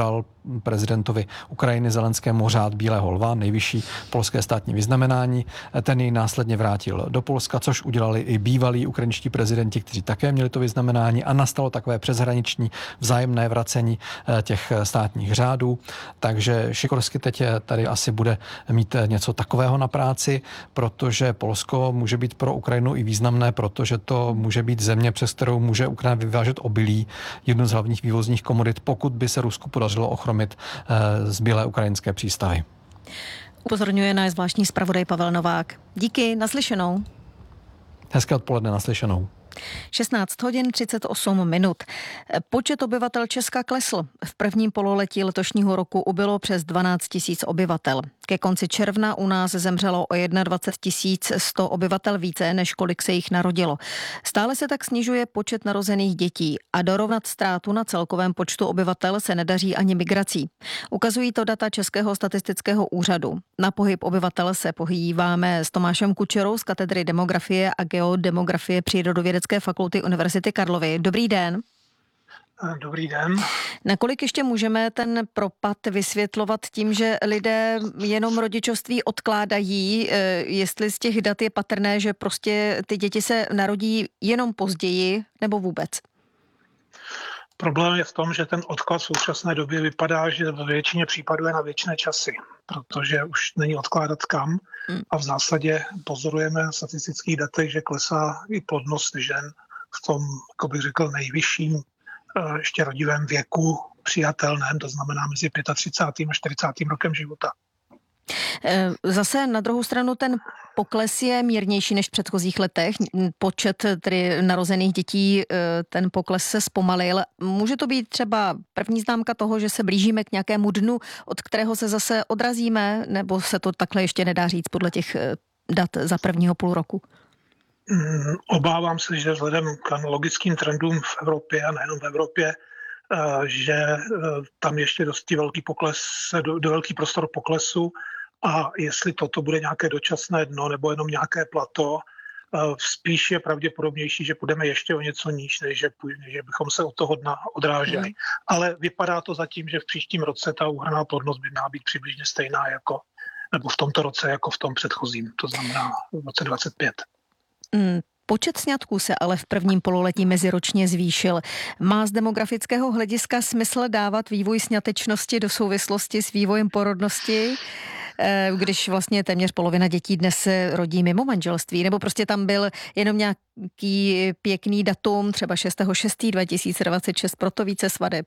prezidentovi Ukrajiny Zelenskému řád Bílého lva, nejvyšší polské státní vyznamenání. Ten jej následně vrátil do Polska, což udělali i bývalí ukrajinští prezidenti, kteří také měli to vyznamenání, a nastalo takové přeshraniční vzájemné vracení těch státních řádů. Takže Sikorsky teď tady asi bude mít něco takového na práci, protože Polsko může být pro Ukrajinu i významné, protože to může být země, přes kterou může Ukrajina vyvážet obilí, jednu z hlavních vývozních komodit, pokud by se Rusku podařilo ochromit zbylé ukrajinské přístavy. Upozorňuje náš zvláštní zpravodaj Pavel Novák. Díky, naslyšenou. Hezké odpoledne, naslyšenou. šestnáct hodin třicet osm minut. Počet obyvatel Česka klesl. V prvním pololetí letošního roku ubylo přes dvanáct tisíc obyvatel. Ke konci června u nás zemřelo o dvacet jedna tisíc sto obyvatel více, než kolik se jich narodilo. Stále se tak snižuje počet narozených dětí a dorovnat ztrátu na celkovém počtu obyvatel se nedaří ani migrací. Ukazují to data Českého statistického úřadu. Na pohyb obyvatel se pohýváme s Tomášem Kučerou z katedry demografie a geodemografie Přírodovědecké fakulty Univerzity Karlovy. Dobrý den. Dobrý den. Nakolik ještě můžeme ten propad vysvětlovat tím, že lidé jenom rodičovství odkládají, jestli z těch dat je patrné, že prostě ty děti se narodí jenom později nebo vůbec? Problém je v tom, že ten odklad v současné době vypadá, že ve většině případů je na věčné časy, protože už není odkládat kam a v zásadě pozorujeme na statistických datech, že klesá i plodnost žen v tom, jako bych řekl, nejvyšším ještě rodivém věku přijatelném, to znamená mezi třicátým pátým a čtyřicátým rokem života. Zase na druhou stranu ten pokles je mírnější než v předchozích letech. Počet tedy narozených dětí, ten pokles se zpomalil. Může to být třeba první známka toho, že se blížíme k nějakému dnu, od kterého se zase odrazíme, nebo se to takhle ještě nedá říct podle těch dat za prvního půl roku? Obávám se, že vzhledem k logickým trendům v Evropě a nejenom v Evropě, že tam ještě dosti velký pokles, do, do velký prostor poklesu, a jestli toto bude nějaké dočasné dno nebo jenom nějaké plato, spíš je pravděpodobnější, že půjdeme ještě o něco níž, než že, že bychom se od toho dna odráželi. Mm. Ale vypadá to zatím, že v příštím roce ta úhrnná plodnost by měla být přibližně stejná jako, nebo v tomto roce jako v tom předchozím, to znamená v roce dvacet pět. Mm. Počet sňatků se ale v prvním pololetí meziročně zvýšil. Má z demografického hlediska smysl dávat vývoj sňatečnosti do souvislosti s vývojem porodnosti, když vlastně téměř polovina dětí dnes se rodí mimo manželství, nebo prostě tam byl jenom nějaký pěkný datum, třeba šestého šestého dva tisíce dvacet šest, proto více svadeb?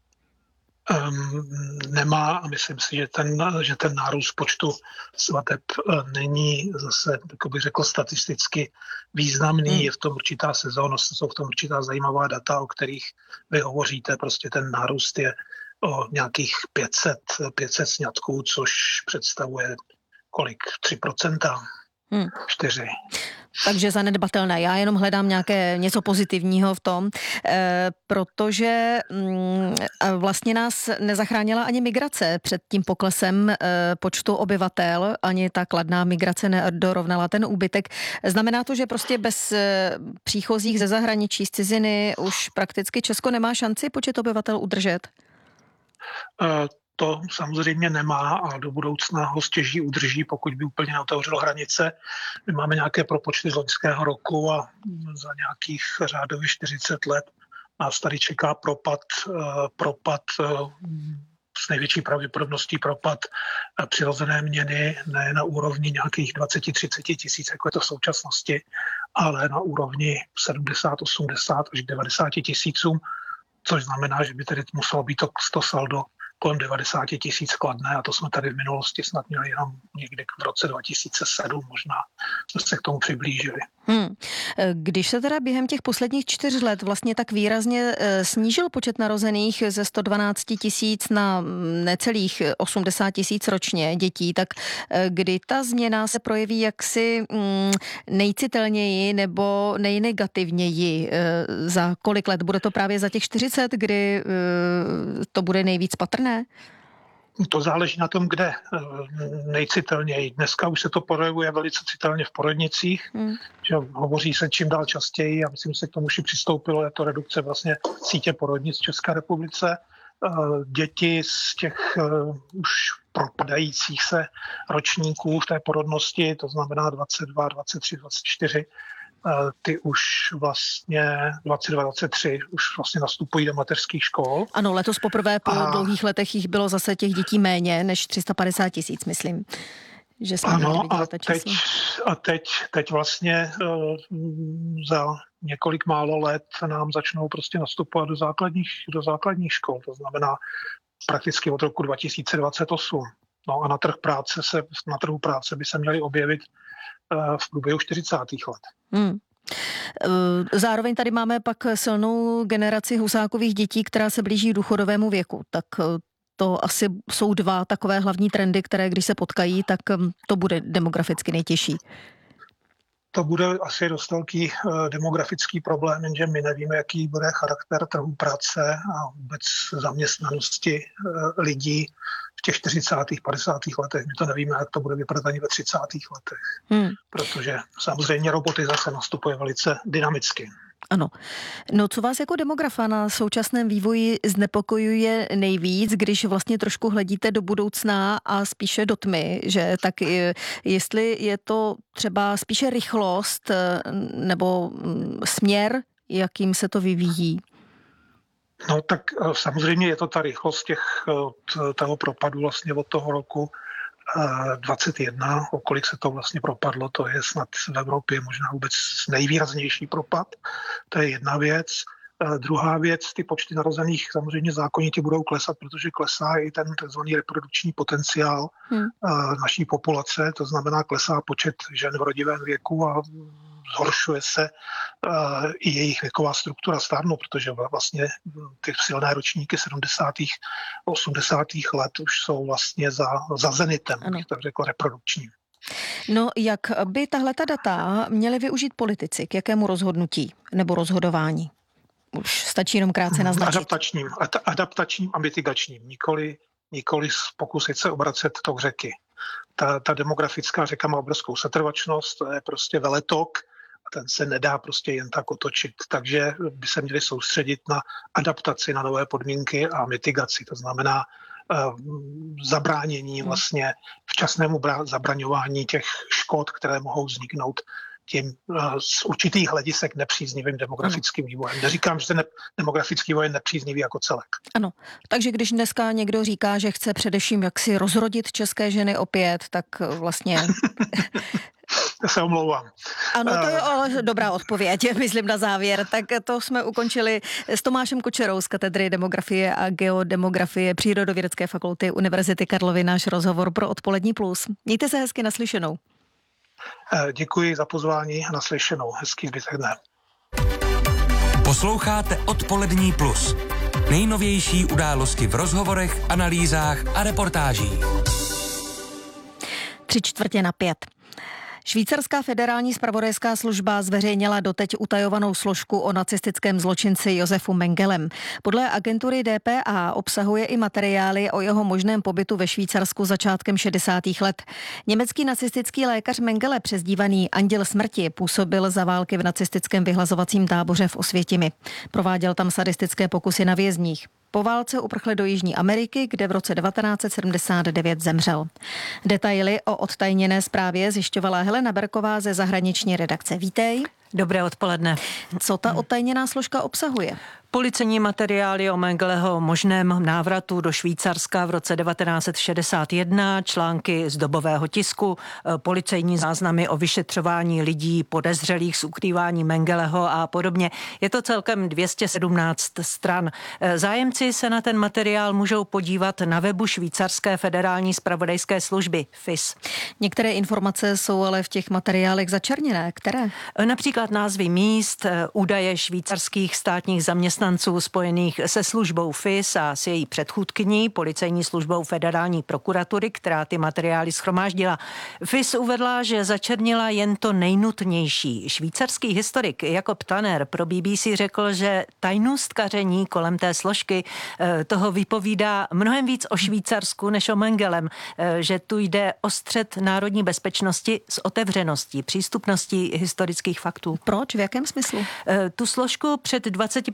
Um, nemá a myslím si, že ten, že ten nárůst počtu svateb uh, není zase, jako bych řekl, statisticky významný. Hmm. Je v tom určitá sezónnost, jsou v tom určitá zajímavá data, o kterých vy hovoříte. Prostě ten nárůst je o nějakých pět set sňatků, což představuje kolik? tři procenta? Hmm. čtyři. Takže zanedbatelné. Já jenom hledám nějaké něco pozitivního v tom, e, protože m, vlastně nás nezachránila ani migrace před tím poklesem e, počtu obyvatel, ani ta kladná migrace nedorovnala ten úbytek. Znamená to, že prostě bez e, příchozích ze zahraničí, z ciziny už prakticky Česko nemá šanci počet obyvatel udržet? Uh. To samozřejmě nemá a do budoucna ho stěží udrží, pokud by úplně neotevřelo hranice. My máme nějaké propočty z loňského roku a za nějakých řádových čtyřicet let nás tady čeká propad, propad s největší pravděpodobností propad přirozené měny, ne na úrovni nějakých dvacet až třicet tisíc, jako je to v současnosti, ale na úrovni sedmdesát, osmdesát až devadesát tisícům, což znamená, že by tedy muselo být to, to saldo kolem devadesát tisíc kladné a to jsme tady v minulosti snad měli jenom někdy v roce dva tisíce sedm, možná jsme se k tomu přiblížili. Hmm. Když se teda během těch posledních čtyř let vlastně tak výrazně snížil počet narozených ze sto dvanáct tisíc na necelých osmdesát tisíc ročně dětí, tak kdy ta změna se projeví jaksi nejcitelněji nebo nejnegativněji? Za kolik let? Bude to právě za těch čtyřicet, kdy to bude nejvíc patrné? To záleží na tom, kde nejcitelněji. Dneska už se to projevuje velice citelně v porodnicích, hmm. že hovoří se čím dál častěji a myslím, že se k tomu už i přistoupilo, je to redukce vlastně sítě porodnic v České republice. Děti z těch už propadajících se ročníků v té porodnosti, to znamená dvacet dva, dvacet tři, dvacet čtyři, ty už vlastně dvacet dva, dvacet tři už vlastně nastupují do mateřských škol. Ano, letos poprvé po a... dlouhých letech jich bylo zase těch dětí méně než tři sta padesát tisíc, myslím. Že jsme ano, a teď, a teď, teď vlastně uh, za několik málo let nám začnou prostě nastupovat do základních, do základních škol, to znamená prakticky od roku dva tisíce dvacet osm. No a na trh práce se, na trhu práce by se měly objevit uh, v průběhu čtyřicátých let. Hmm. Zároveň tady máme pak silnou generaci Husákových dětí, která se blíží důchodovému věku. Tak to asi jsou dva takové hlavní trendy, které když se potkají, tak to bude demograficky nejtěžší. To bude asi dost velký demografický problém, jenže my nevíme, jaký bude charakter trhu práce a vůbec zaměstnanosti lidí v těch čtyřicátých, padesátých letech. My to nevíme, jak to bude vypadat ani ve třicátých letech, hmm. protože samozřejmě robotizace nastupuje velice dynamicky. Ano. No co vás jako demografa na současném vývoji znepokojuje nejvíc, když vlastně trošku hledíte do budoucna a spíše do tmy, že tak jestli je to třeba spíše rychlost nebo směr, jakým se to vyvíjí? No tak samozřejmě je to ta rychlost těch, toho propadu vlastně od toho roku dvacet jedna, o kolik se to vlastně propadlo, to je snad v Evropě možná vůbec nejvýraznější propad. To je jedna věc. Druhá věc, ty počty narozených samozřejmě zákonitě budou klesat, protože klesá i ten tzv. Reprodukční potenciál hmm. naší populace, to znamená klesá počet žen v rodivém věku a zhoršuje se uh, i jejich věková struktura, stárnou, protože vlastně ty silné ročníky sedmdesátých, osmdesátých let už jsou vlastně za, za zenitem, bych tak řekl, reprodukčním. No, jak by tahleta data měly využít politici? K jakému rozhodnutí nebo rozhodování? Už stačí jenom krátce naznačit. Adaptačním, ad, adaptačním a mitigačním, nikoli, nikoli pokusit se obracet tou řeky. Ta, ta demografická řeka má obrovskou setrvačnost, to je prostě veletok, a ten se nedá prostě jen tak otočit. Takže by se měli soustředit na adaptaci na nové podmínky a mitigaci. To znamená uh, zabránění vlastně včasnému brá- zabraňování těch škod, které mohou vzniknout tím uh, z určitých hledisek nepříznivým demografickým vývojem. Neříkám, že ten ne- demografický vývoj je nepříznivý jako celek. Ano, takže když dneska někdo říká, že chce především jaksi rozrodit české ženy opět, tak vlastně... Já se omlouvám. Ano, to je ale dobrá odpověď, myslím na závěr. Tak to jsme ukončili s Tomášem Kučerou z katedry demografie a geodemografie Přírodovědecké fakulty Univerzity Karlovy náš rozhovor pro Odpolední plus. Mějte se hezky, naslyšenou. Děkuji za pozvání a naslyšenou. Hezký zbytek dne. Posloucháte Odpolední plus. Nejnovější události v rozhovorech, analýzách a reportážích. Tři čtvrtě na pět. Švýcarská federální zpravodajská služba zveřejnila doteď utajovanou složku o nacistickém zločinci Josefu Mengelem. Podle agentury D P A obsahuje i materiály o jeho možném pobytu ve Švýcarsku začátkem šedesátých let. Německý nacistický lékař Mengele, přezdívaný Anděl smrti, působil za války v nacistickém vyhlazovacím táboře v Osvětimi. Prováděl tam sadistické pokusy na vězních. Po válce uprchl do Jižní Ameriky, kde v roce devatenáct set sedmdesát devět zemřel. Detaily o odtajněné zprávě zjišťovala Helena Berková ze zahraniční redakce. Vítej. Dobré odpoledne. Co ta odtajněná složka obsahuje? Policejní materiály o Mengeleho možném návratu do Švýcarska v roce devatenáct set šedesát jedna, články z dobového tisku, policejní záznamy o vyšetřování lidí podezřelých z ukrývání Mengeleho a podobně. Je to celkem dvě stě sedmnáct stran. Zájemci se na ten materiál můžou podívat na webu Švýcarské federální zpravodajské služby F I S. Některé informace jsou ale v těch materiálech začerněné. Které? Například názvy míst, údaje švýcarských státních zaměstnanců spojených se službou F I S a s její předchůdkyní, policejní službou federální prokuratury, která ty materiály shromáždila. F I S uvedla, že začernila jen to nejnutnější. Švýcarský historik Jakob Tanner pro B B C řekl, že tajnůstkaření kolem té složky toho vypovídá mnohem víc o Švýcarsku než o Mengelem, že tu jde o střet národní bezpečnosti s otevřeností, přístupností historických faktů. Proč? V jakém smyslu? Tu složku před dvaceti pěti lety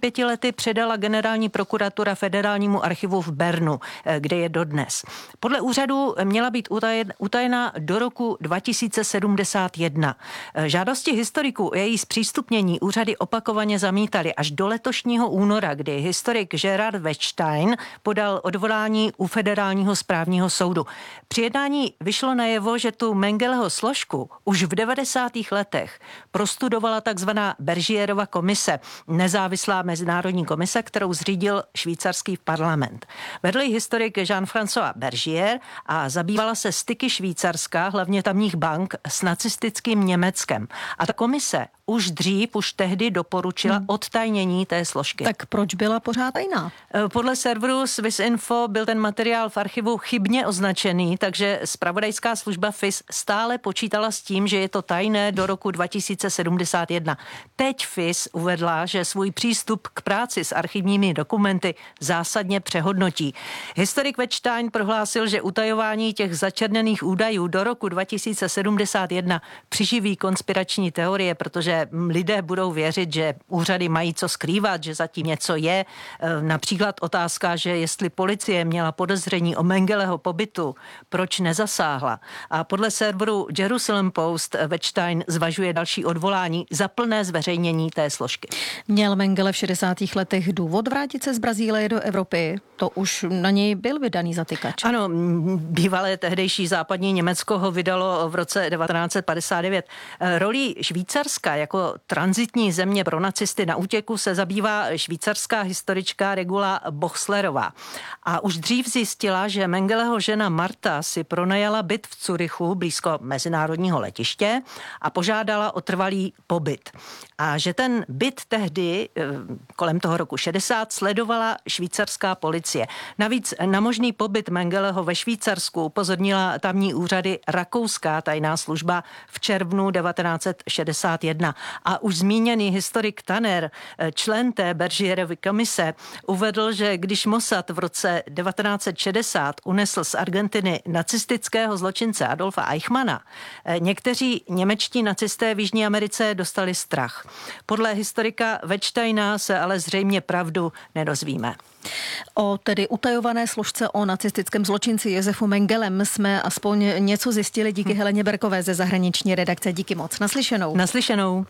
hodnoty předala generální prokuratura Federálnímu archivu v Bernu, kde je dodnes. Podle úřadu měla být utajena do roku dva tisíce sedmdesát jedna. Žádosti historiků o její zpřístupnění úřady opakovaně zamítaly až do letošního února, kdy historik Gerard Wettstein podal odvolání u Federálního správního soudu. Při jednání vyšlo najevo, že tu Mengeleho složku už v devadesátých letech prostudovala takzvaná Bergierova komise, nezávislá mezinárodní komise, kterou zřídil švýcarský parlament. Vedl ji historik Jean-François Bergier a zabývala se styky Švýcarska, hlavně tamních bank, s nacistickým Německem. A ta komise už dřív, už tehdy doporučila hmm. odtajnění té složky. Tak proč byla pořád tajná? Podle serveru Swissinfo byl ten materiál v archivu chybně označený, takže zpravodajská služba F I S stále počítala s tím, že je to tajné do roku dva tisíce sedmdesát jedna. Teď F I S uvedla, že svůj přístup k práci s archivními dokumenty zásadně přehodnotí. Historik Wettstein prohlásil, že utajování těch začerněných údajů do roku dva tisíce sedmdesát jedna přiživí konspirační teorie, protože lidé budou věřit, že úřady mají co skrývat, že zatím něco je. Například otázka, že jestli policie měla podezření o Mengeleho pobytu, proč nezasáhla. A podle serveru Jerusalem Post Wettstein zvažuje další odvolání za plné zveřejnění té složky. Měl Mengele v šedesátých letech důvod vrátit se z Brazílie do Evropy? To už na něj byl vydaný zatykač. Ano, bývalé tehdejší západní Německo ho vydalo v roce devatenáct set padesát devět. Rolí Švýcarska jako tranzitní země pro nacisty na útěku se zabývá švýcarská historička Regula Bochslerová. A už dřív zjistila, že Mengeleho žena Marta si pronajala byt v Curychu blízko mezinárodního letiště a požádala o trvalý pobyt. A že ten byt tehdy kolem toho roku šedesát sledovala švýcarská policie. Navíc na možný pobyt Mengeleho ve Švýcarsku upozornila tamní úřady rakouská tajná služba v červnu devatenáct set šedesát jedna. A už zmíněný historik Tanner, člen té Bergierovy komise, uvedl, že když Mossad v roce devatenáct set šedesát unesl z Argentiny nacistického zločince Adolfa Eichmanna, někteří němečtí nacisté v Jižní Americe dostali strach. Podle historika Wettsteina se ale zřejmě pravdu nedozvíme. O tedy utajované složce o nacistickém zločinci Josefu Mengelem jsme aspoň něco zjistili díky hm. Heleně Berkové ze zahraniční redakce. Díky moc. Naslyšenou. Naslyšenou.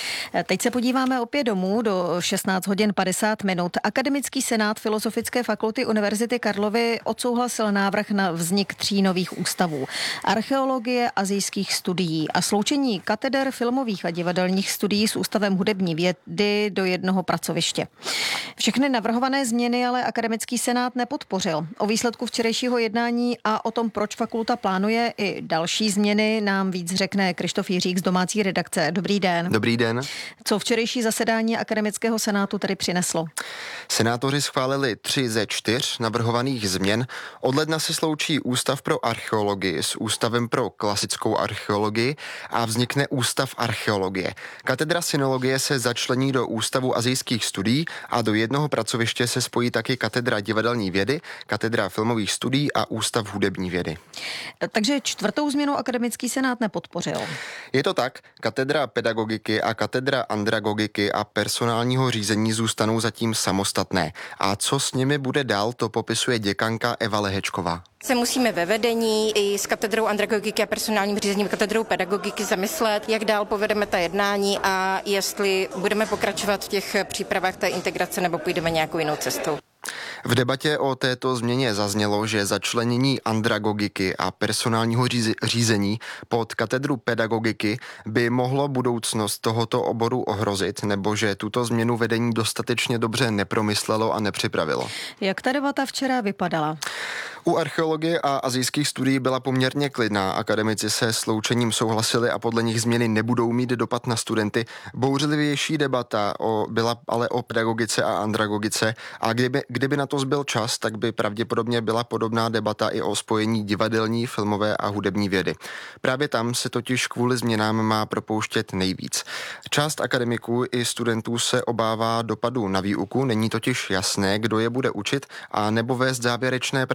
Teď se podíváme opět domů do šestnáct hodin padesát minut. Akademický senát Filozofické fakulty Univerzity Karlovy odsouhlasil návrh na vznik tří nových ústavů. Archeologie asijských studií a sloučení kateder filmových a divadelních studií s ústavem hudební vědy do jednoho pracoviště. Všechny navrhované změny ale akademický senát nepodpořil. O výsledku včerejšího jednání a o tom, proč fakulta plánuje i další změny, nám víc řekne Krištof Jiřík z domácí redakce. Dobrý den. Dobrý den. Co včerejší zasedání akademického senátu tedy přineslo? Senátoři schválili tři ze čtyř navrhovaných změn. Od ledna se sloučí Ústav pro archeologii s Ústavem pro klasickou archeologii a vznikne Ústav archeologie. Katedra sinologie se začlení do Ústavu asijských studií a do jednoho pracoviště se spojí taky katedra divadelní vědy, katedra filmových studií a Ústav hudební vědy. Takže čtvrtou změnu akademický senát nepodpořil. Je to tak, katedra pedagogiky a katedra andragogiky a personálního řízení zůstanou zatím samostatné. A co s nimi bude dál, to popisuje děkanka Eva Lehečková. Se musíme ve vedení i s katedrou andragogiky a personálním řízením katedrou pedagogiky zamyslet, jak dál povedeme ta jednání a jestli budeme pokračovat v těch přípravách té integrace nebo půjdeme nějakou jinou cestou. V debatě o této změně zaznělo, že začlenění andragogiky a personálního řízení pod katedru pedagogiky by mohlo budoucnost tohoto oboru ohrozit, nebo že tuto změnu vedení dostatečně dobře nepromyslelo a nepřipravilo. Jak ta debata včera vypadala? U archeologie a asijských studií byla poměrně klidná. Akademici se sloučením souhlasili a podle nich změny nebudou mít dopad na studenty. Bouřlivější debata o, byla ale o pedagogice a andragogice a kdyby, kdyby na to zbyl čas, tak by pravděpodobně byla podobná debata i o spojení divadelní, filmové a hudební vědy. Právě tam se totiž kvůli změnám má propouštět nejvíc. Část akademiků i studentů se obává dopadu na výuku, není totiž jasné, kdo je bude učit a nebo vést závěrečné práce.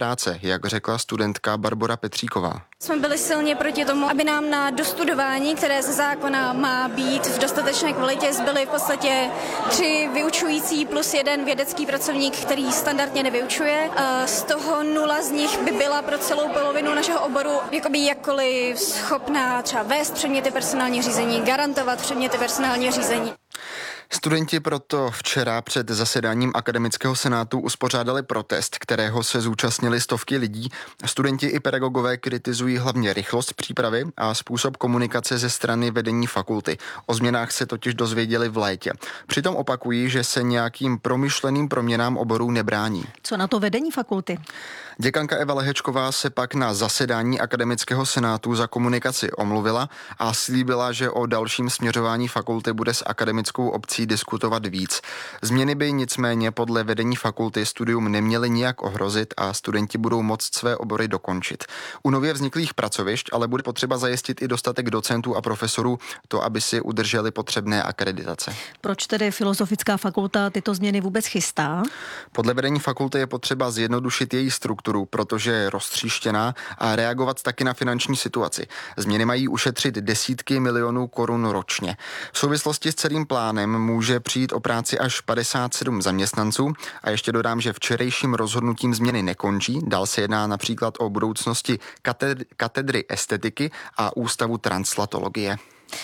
jak řekla studentka Barbora Petříková. Jsme byli silně proti tomu, aby nám na dostudování, které ze zákona má být v dostatečné kvalitě, zbyly v podstatě tři vyučující plus jeden vědecký pracovník, který standardně nevyučuje. Z toho nula z nich by byla pro celou polovinu našeho oboru jakoby jakkoliv schopná třeba vést předměty personální řízení, garantovat předměty personální řízení. Studenti proto včera před zasedáním Akademického senátu uspořádali protest, kterého se zúčastnili stovky lidí. Studenti i pedagogové kritizují hlavně rychlost přípravy a způsob komunikace ze strany vedení fakulty. O změnách se totiž dozvěděli v létě. Přitom opakují, že se nějakým promyšleným proměnám oborů nebrání. Co na to vedení fakulty? Děkanka Eva Lehečková se pak na zasedání Akademického senátu za komunikaci omluvila a slíbila, že o dalším směřování fakulty bude s akademickou obcí diskutovat víc. Změny by nicméně podle vedení fakulty studium neměly nijak ohrozit a studenti budou moct své obory dokončit. U nově vzniklých pracovišť ale bude potřeba zajistit i dostatek docentů a profesorů, to aby si udrželi potřebné akreditace. Proč tedy Filozofická fakulta tyto změny vůbec chystá? Podle vedení fakulty je potřeba zjednodušit její strukturu, protože je roztříštěná, a reagovat taky na finanční situaci. Změny mají ušetřit desítky milionů korun ročně. V souvislosti s celým plánem může přijít o práci až padesát sedm zaměstnanců a ještě dodám, že včerejším rozhodnutím změny nekončí. Dál se jedná například o budoucnosti katedry, katedry estetiky a ústavu translatologie.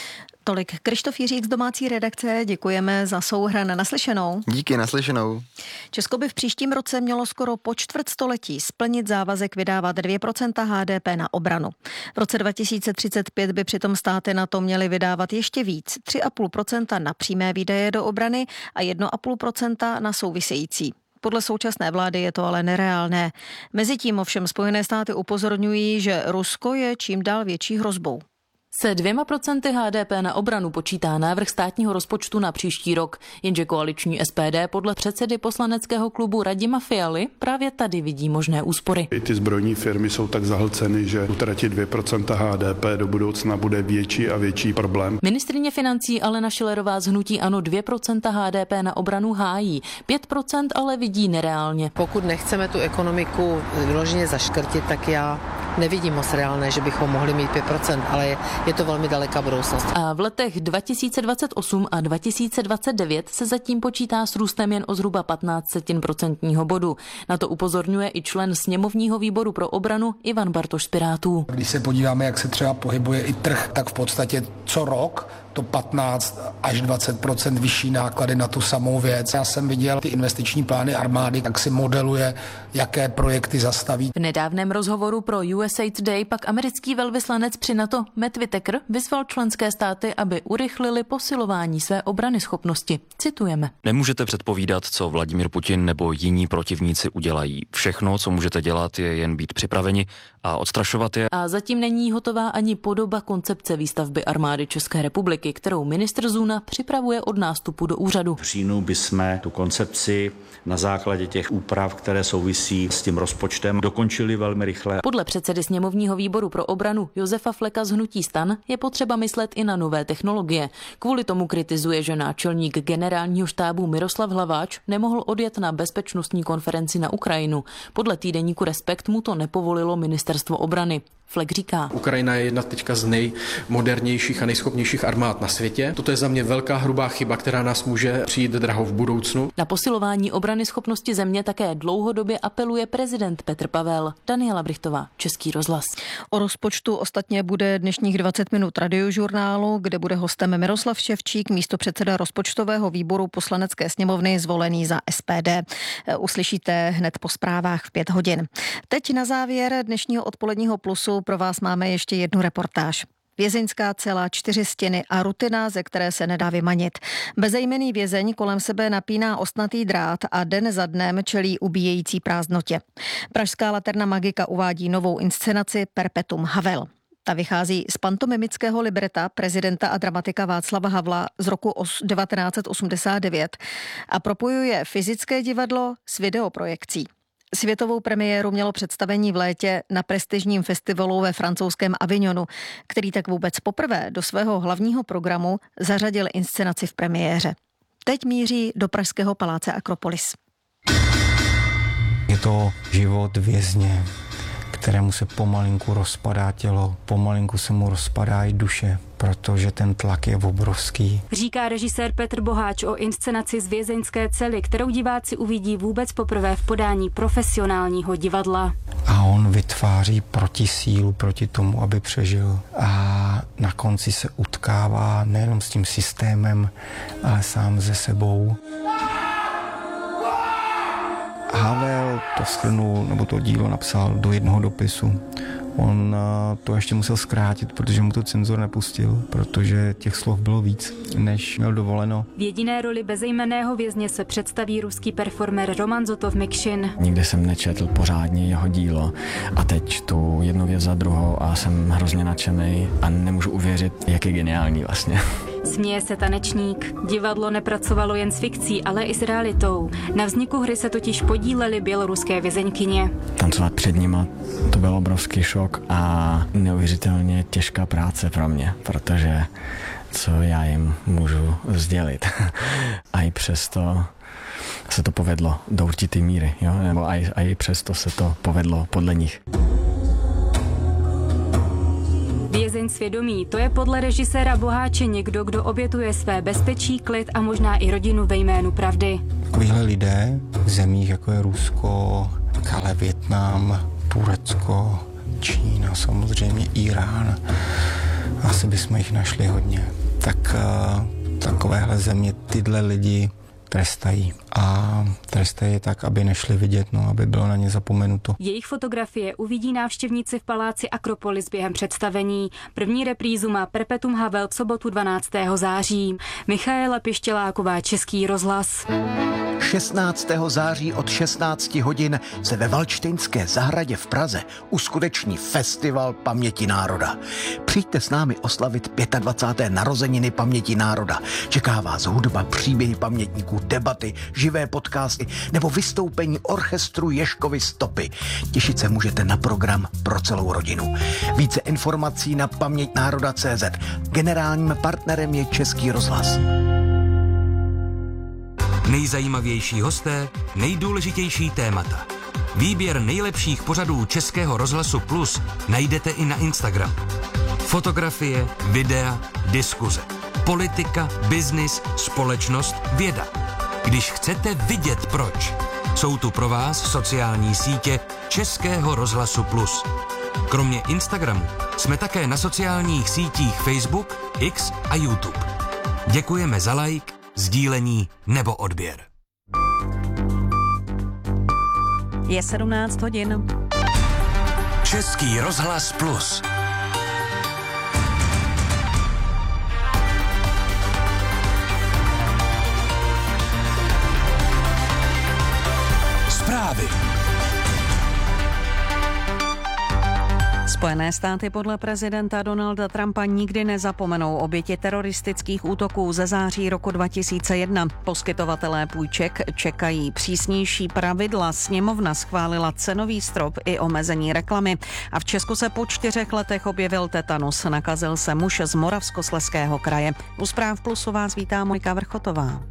Tolik Krištof Jiřík z domácí redakce, děkujeme za souhrn. Naslyšenou. Díky, naslyšenou. Česko by v příštím roce mělo skoro po čtvrtstoletí splnit závazek vydávat dvě procenta H D P na obranu. V roce dva tisíce třicet pět by přitom státy na to měly vydávat ještě víc, tři a půl procenta na přímé výdaje do obrany a jedna a půl procenta na související. Podle současné vlády je to ale nereálné. Mezitím ovšem Spojené státy upozorňují, že Rusko je čím dál větší hrozbou. Se dvěma procenty H D P na obranu počítá návrh státního rozpočtu na příští rok, jenže koaliční S P D podle předsedy poslaneckého klubu Radima Fialy právě tady vidí možné úspory. I ty zbrojní firmy jsou tak zahlceny, že utratit dvě procenta H D P do budoucna bude větší a větší problém. Ministryně financí Alena Schillerová z hnutí ANO dvě procenta H D P na obranu hájí, pět procent ale vidí nereálně. Pokud nechceme tu ekonomiku vyloženě zaškrtit, tak já nevidím moc reálné, že bychom mohli mít pět procent, ale je, je to velmi daleká budoucnost. A v letech dva tisíce dvacet osm a dva tisíce dvacet devět se zatím počítá s růstem jen o zhruba patnáct setin procentního bodu. Na to upozorňuje i člen sněmovního výboru pro obranu Ivan Bartoš z Pirátů. Když se podíváme, jak se třeba pohybuje i trh, tak v podstatě co rok to patnáct až dvacet procent vyšší náklady na tu samou věc. Já jsem viděl ty investiční plány armády, jak si modeluje, jaké projekty zastaví. V nedávném rozhovoru pro U S A Today pak americký velvyslanec při NATO Matt Whitaker vyzval členské státy, aby urychlili posilování své obranyschopnosti. Citujeme. Nemůžete předpovídat, co Vladimír Putin nebo jiní protivníci udělají. Všechno, co můžete dělat, je jen být připraveni a odstrašovat je. A zatím není hotová ani podoba koncepce výstavby armády České republiky, kterou ministr Zuna připravuje od nástupu do úřadu. V říjnu bychom tu koncepci na základě těch úprav, které souvisí s tím rozpočtem, dokončili velmi rychle. Podle předsedy sněmovního výboru pro obranu Josefa Fleka z hnutí STAN je potřeba myslet i na nové technologie. Kvůli tomu kritizuje, že náčelník generálního štábu Miroslav Hlaváč nemohl odjet na bezpečnostní konferenci na Ukrajinu. Podle týdeníku Respekt mu to nepovolilo ministerstvo obrany. Flek říká. Ukrajina je jedna teďka z nejmodernějších a nejschopnějších armád na světě. Toto je za mě velká hrubá chyba, která nás může přijít draho v budoucnu. Na posilování obrany schopnosti země také dlouhodobě apeluje prezident Petr Pavel. Daniela Brichtová, Český rozhlas. O rozpočtu ostatně bude dnešních dvacet minut radiožurnálu, kde bude hostem Miroslav Ševčík, místopředseda rozpočtového výboru Poslanecké sněmovny zvolený za S P D. Uslyšíte hned po zprávách v pět hodin. Teď na závěr dnešního odpoledního Plusu pro vás máme ještě jednu reportáž. Vězeňská cela, čtyři stěny a rutina, ze které se nedá vymanit. Bezejmenný vězeň kolem sebe napíná ostnatý drát a den za dnem čelí ubíjející prázdnotě. Pražská Laterna Magika uvádí novou inscenaci Perpetuum Havel. Ta vychází z pantomimického libreta prezidenta a dramatika Václava Havla z roku devatenáct set osmdesát devět a propojuje fyzické divadlo s videoprojekcí. Světovou premiéru mělo představení v létě na prestižním festivalu ve francouzském Avignonu, který tak vůbec poprvé do svého hlavního programu zařadil inscenaci v premiéře. Teď míří do pražského paláce Akropolis. Je to život vězně. kterému se pomalinku rozpadá tělo, pomalinku se mu rozpadá i duše, protože ten tlak je obrovský. Říká režisér Petr Boháč o inscenaci z vězeňské cely, kterou diváci uvidí vůbec poprvé v podání profesionálního divadla. A on vytváří protisílu proti tomu, aby přežil. A na konci se utkává nejenom s tím systémem, ale sám ze sebou. Havel to shrnul, nebo to dílo napsal do jednoho dopisu. On to ještě musel zkrátit, protože mu to cenzor nepustil, protože těch slov bylo víc, než měl dovoleno. V jediné roli bezejmenného vězně se představí ruský performer Roman Zotov-Mikšin. Nikdy jsem nečetl pořádně jeho dílo a teď tu jednu věc za druhou a jsem hrozně nadšený a nemůžu uvěřit, jak je geniální vlastně. Směje se tanečník. Divadlo nepracovalo jen s fikcí, ale i s realitou. Na vzniku hry se totiž podílely běloruské vězeňkyně. Tancovat před nima, to byl obrovský šok a neuvěřitelně těžká práce pro mě, protože co já jim můžu sdělit. A i přesto se to povedlo do určité míry, jo? Nebo a i, a i přesto se to povedlo podle nich. Vězeň svědomí, to je podle režiséra Boháče někdo, kdo obětuje své bezpečí, klid a možná i rodinu ve jménu pravdy. Takovýhle lidé v zemích, jako je Rusko, ale Vietnam, Turecko, Čína, samozřejmě Irán, asi bychom jich našli hodně. Tak takovéhle země tyhle lidi trestají. A trestají je tak, aby nešli vidět, no, aby bylo na ně zapomenuto. Jejich fotografie uvidí návštěvníci v paláci Akropolis během představení. První reprízu má Perpetuum Havel v sobotu dvanáctého září. Michaela Pištěláková, Český rozhlas. šestnáctého září od šestnácti hodin se ve Valdštejnské zahradě v Praze uskuteční festival paměti národa. Přijďte s námi oslavit dvacáté páté narozeniny paměti národa. Čeká vás hudba, příběhy pamětníků, debaty, živé podcasty nebo vystoupení orchestru Ježkovy stopy. Těšit se můžete na program pro celou rodinu. Více informací na paměť národa tečka cé zet. Generálním partnerem je Český rozhlas. Nejzajímavější hosté, nejdůležitější témata. Výběr nejlepších pořadů Českého rozhlasu Plus najdete i na Instagramu. Fotografie, videa, diskuze. Politika, biznis, společnost, věda. Když chcete vidět proč, jsou tu pro vás sociální sítě Českého rozhlasu Plus. Kromě Instagramu jsme také na sociálních sítích Facebook, X a YouTube. Děkujeme za like, sdílení nebo odběr. Je sedmnáct hodin. Český rozhlas Plus. Zprávy. Spojené státy podle prezidenta Donalda Trumpa nikdy nezapomenou oběti teroristických útoků ze září roku dva tisíce jedna. Poskytovatelé půjček čekají přísnější pravidla. Sněmovna schválila cenový strop i omezení reklamy. A v Česku se po čtyřech letech objevil tetanus. Nakazil se muž z Moravskoslezského kraje. U Zpráv Plusu vás vítá Monika Vrchotová.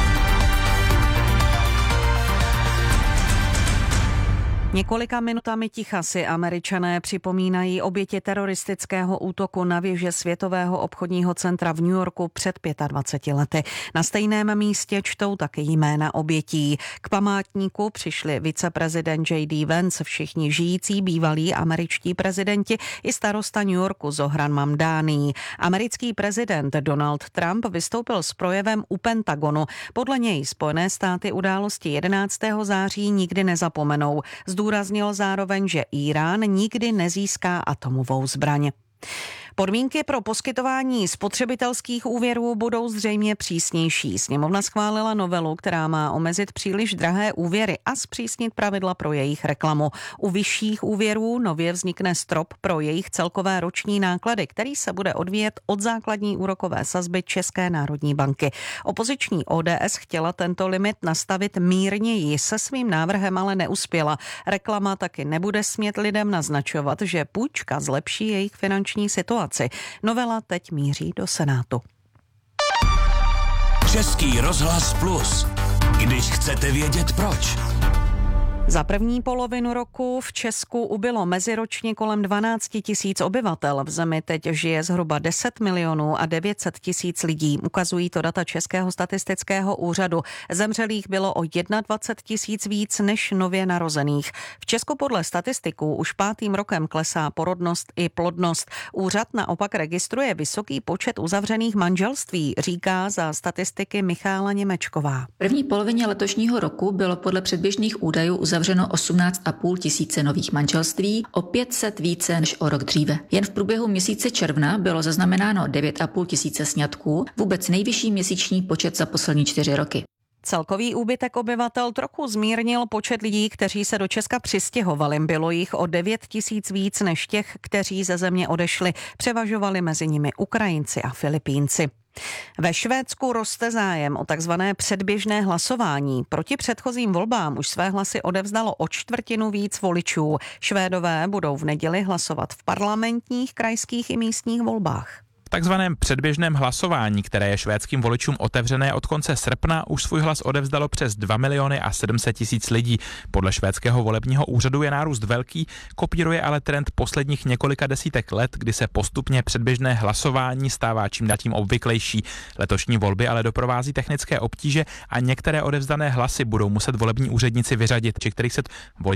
Několika minutami ticha si Američané připomínají oběti teroristického útoku na věže Světového obchodního centra v New Yorku před dvaceti pěti lety. Na stejném místě čtou taky jména obětí. K památníku přišli viceprezident J D Vance, všichni žijící bývalí američtí prezidenti i starosta New Yorku Zohran Mamdani. Americký prezident Donald Trump vystoupil s projevem u Pentagonu. Podle něj Spojené státy události jedenáctého září nikdy nezapomenou. Zdůraznil zároveň, že Irán nikdy nezíská atomovou zbraň. Podmínky pro poskytování spotřebitelských úvěrů budou zřejmě přísnější. Sněmovna schválila novelu, která má omezit příliš drahé úvěry a zpřísnit pravidla pro jejich reklamu. U vyšších úvěrů nově vznikne strop pro jejich celkové roční náklady, který se bude odvíjet od základní úrokové sazby České národní banky. Opoziční O D S chtěla tento limit nastavit mírněji, se svým návrhem ale neuspěla. Reklama taky nebude smět lidem naznačovat, že půjčka zlepší jejich finanční situaci. Novela teď míří do Senátu. Český rozhlas Plus. Když chcete vědět proč. Za první polovinu roku v Česku ubylo meziročně kolem dvanáct tisíc obyvatel. V zemi teď žije zhruba deset milionů a devět set tisíc lidí. Ukazují to data Českého statistického úřadu. Zemřelých bylo o dvacet jedna tisíc víc než nově narozených. V Česku podle statistiků už pátým rokem klesá porodnost i plodnost. Úřad naopak registruje vysoký počet uzavřených manželství, říká za statistiky Michála Němečková. V první polovině letošního roku bylo podle předběžných údajů uzavřeno osmnáct a půl tisíce nových manželství, o pět set více než o rok dříve. Jen v průběhu měsíce června bylo zaznamenáno devět a půl tisíce sňatků, vůbec nejvyšší měsíční počet za poslední čtyři roky. Celkový úbytek obyvatel trochu zmírnil počet lidí, kteří se do Česka přistěhovali. Bylo jich o devět tisíc víc než těch, kteří ze země odešli. Převažovali mezi nimi Ukrajinci a Filipínci. Ve Švédsku roste zájem o takzvané předběžné hlasování. Proti předchozím volbám už své hlasy odevzdalo o čtvrtinu víc voličů. Švédové budou v neděli hlasovat v parlamentních, krajských i místních volbách. V takzvaném předběžném hlasování, které je švédským voličům otevřené od konce srpna, už svůj hlas odevzdalo přes dva miliony a sedm set tisíc lidí. Podle švédského volebního úřadu je nárůst velký, kopíruje ale trend posledních několika desítek let, kdy se postupně předběžné hlasování stává čím dál tím obvyklejší. Letošní volby ale doprovází technické obtíže a některé odevzdané hlasy budou muset volební úředníci vyřadit, či kterých se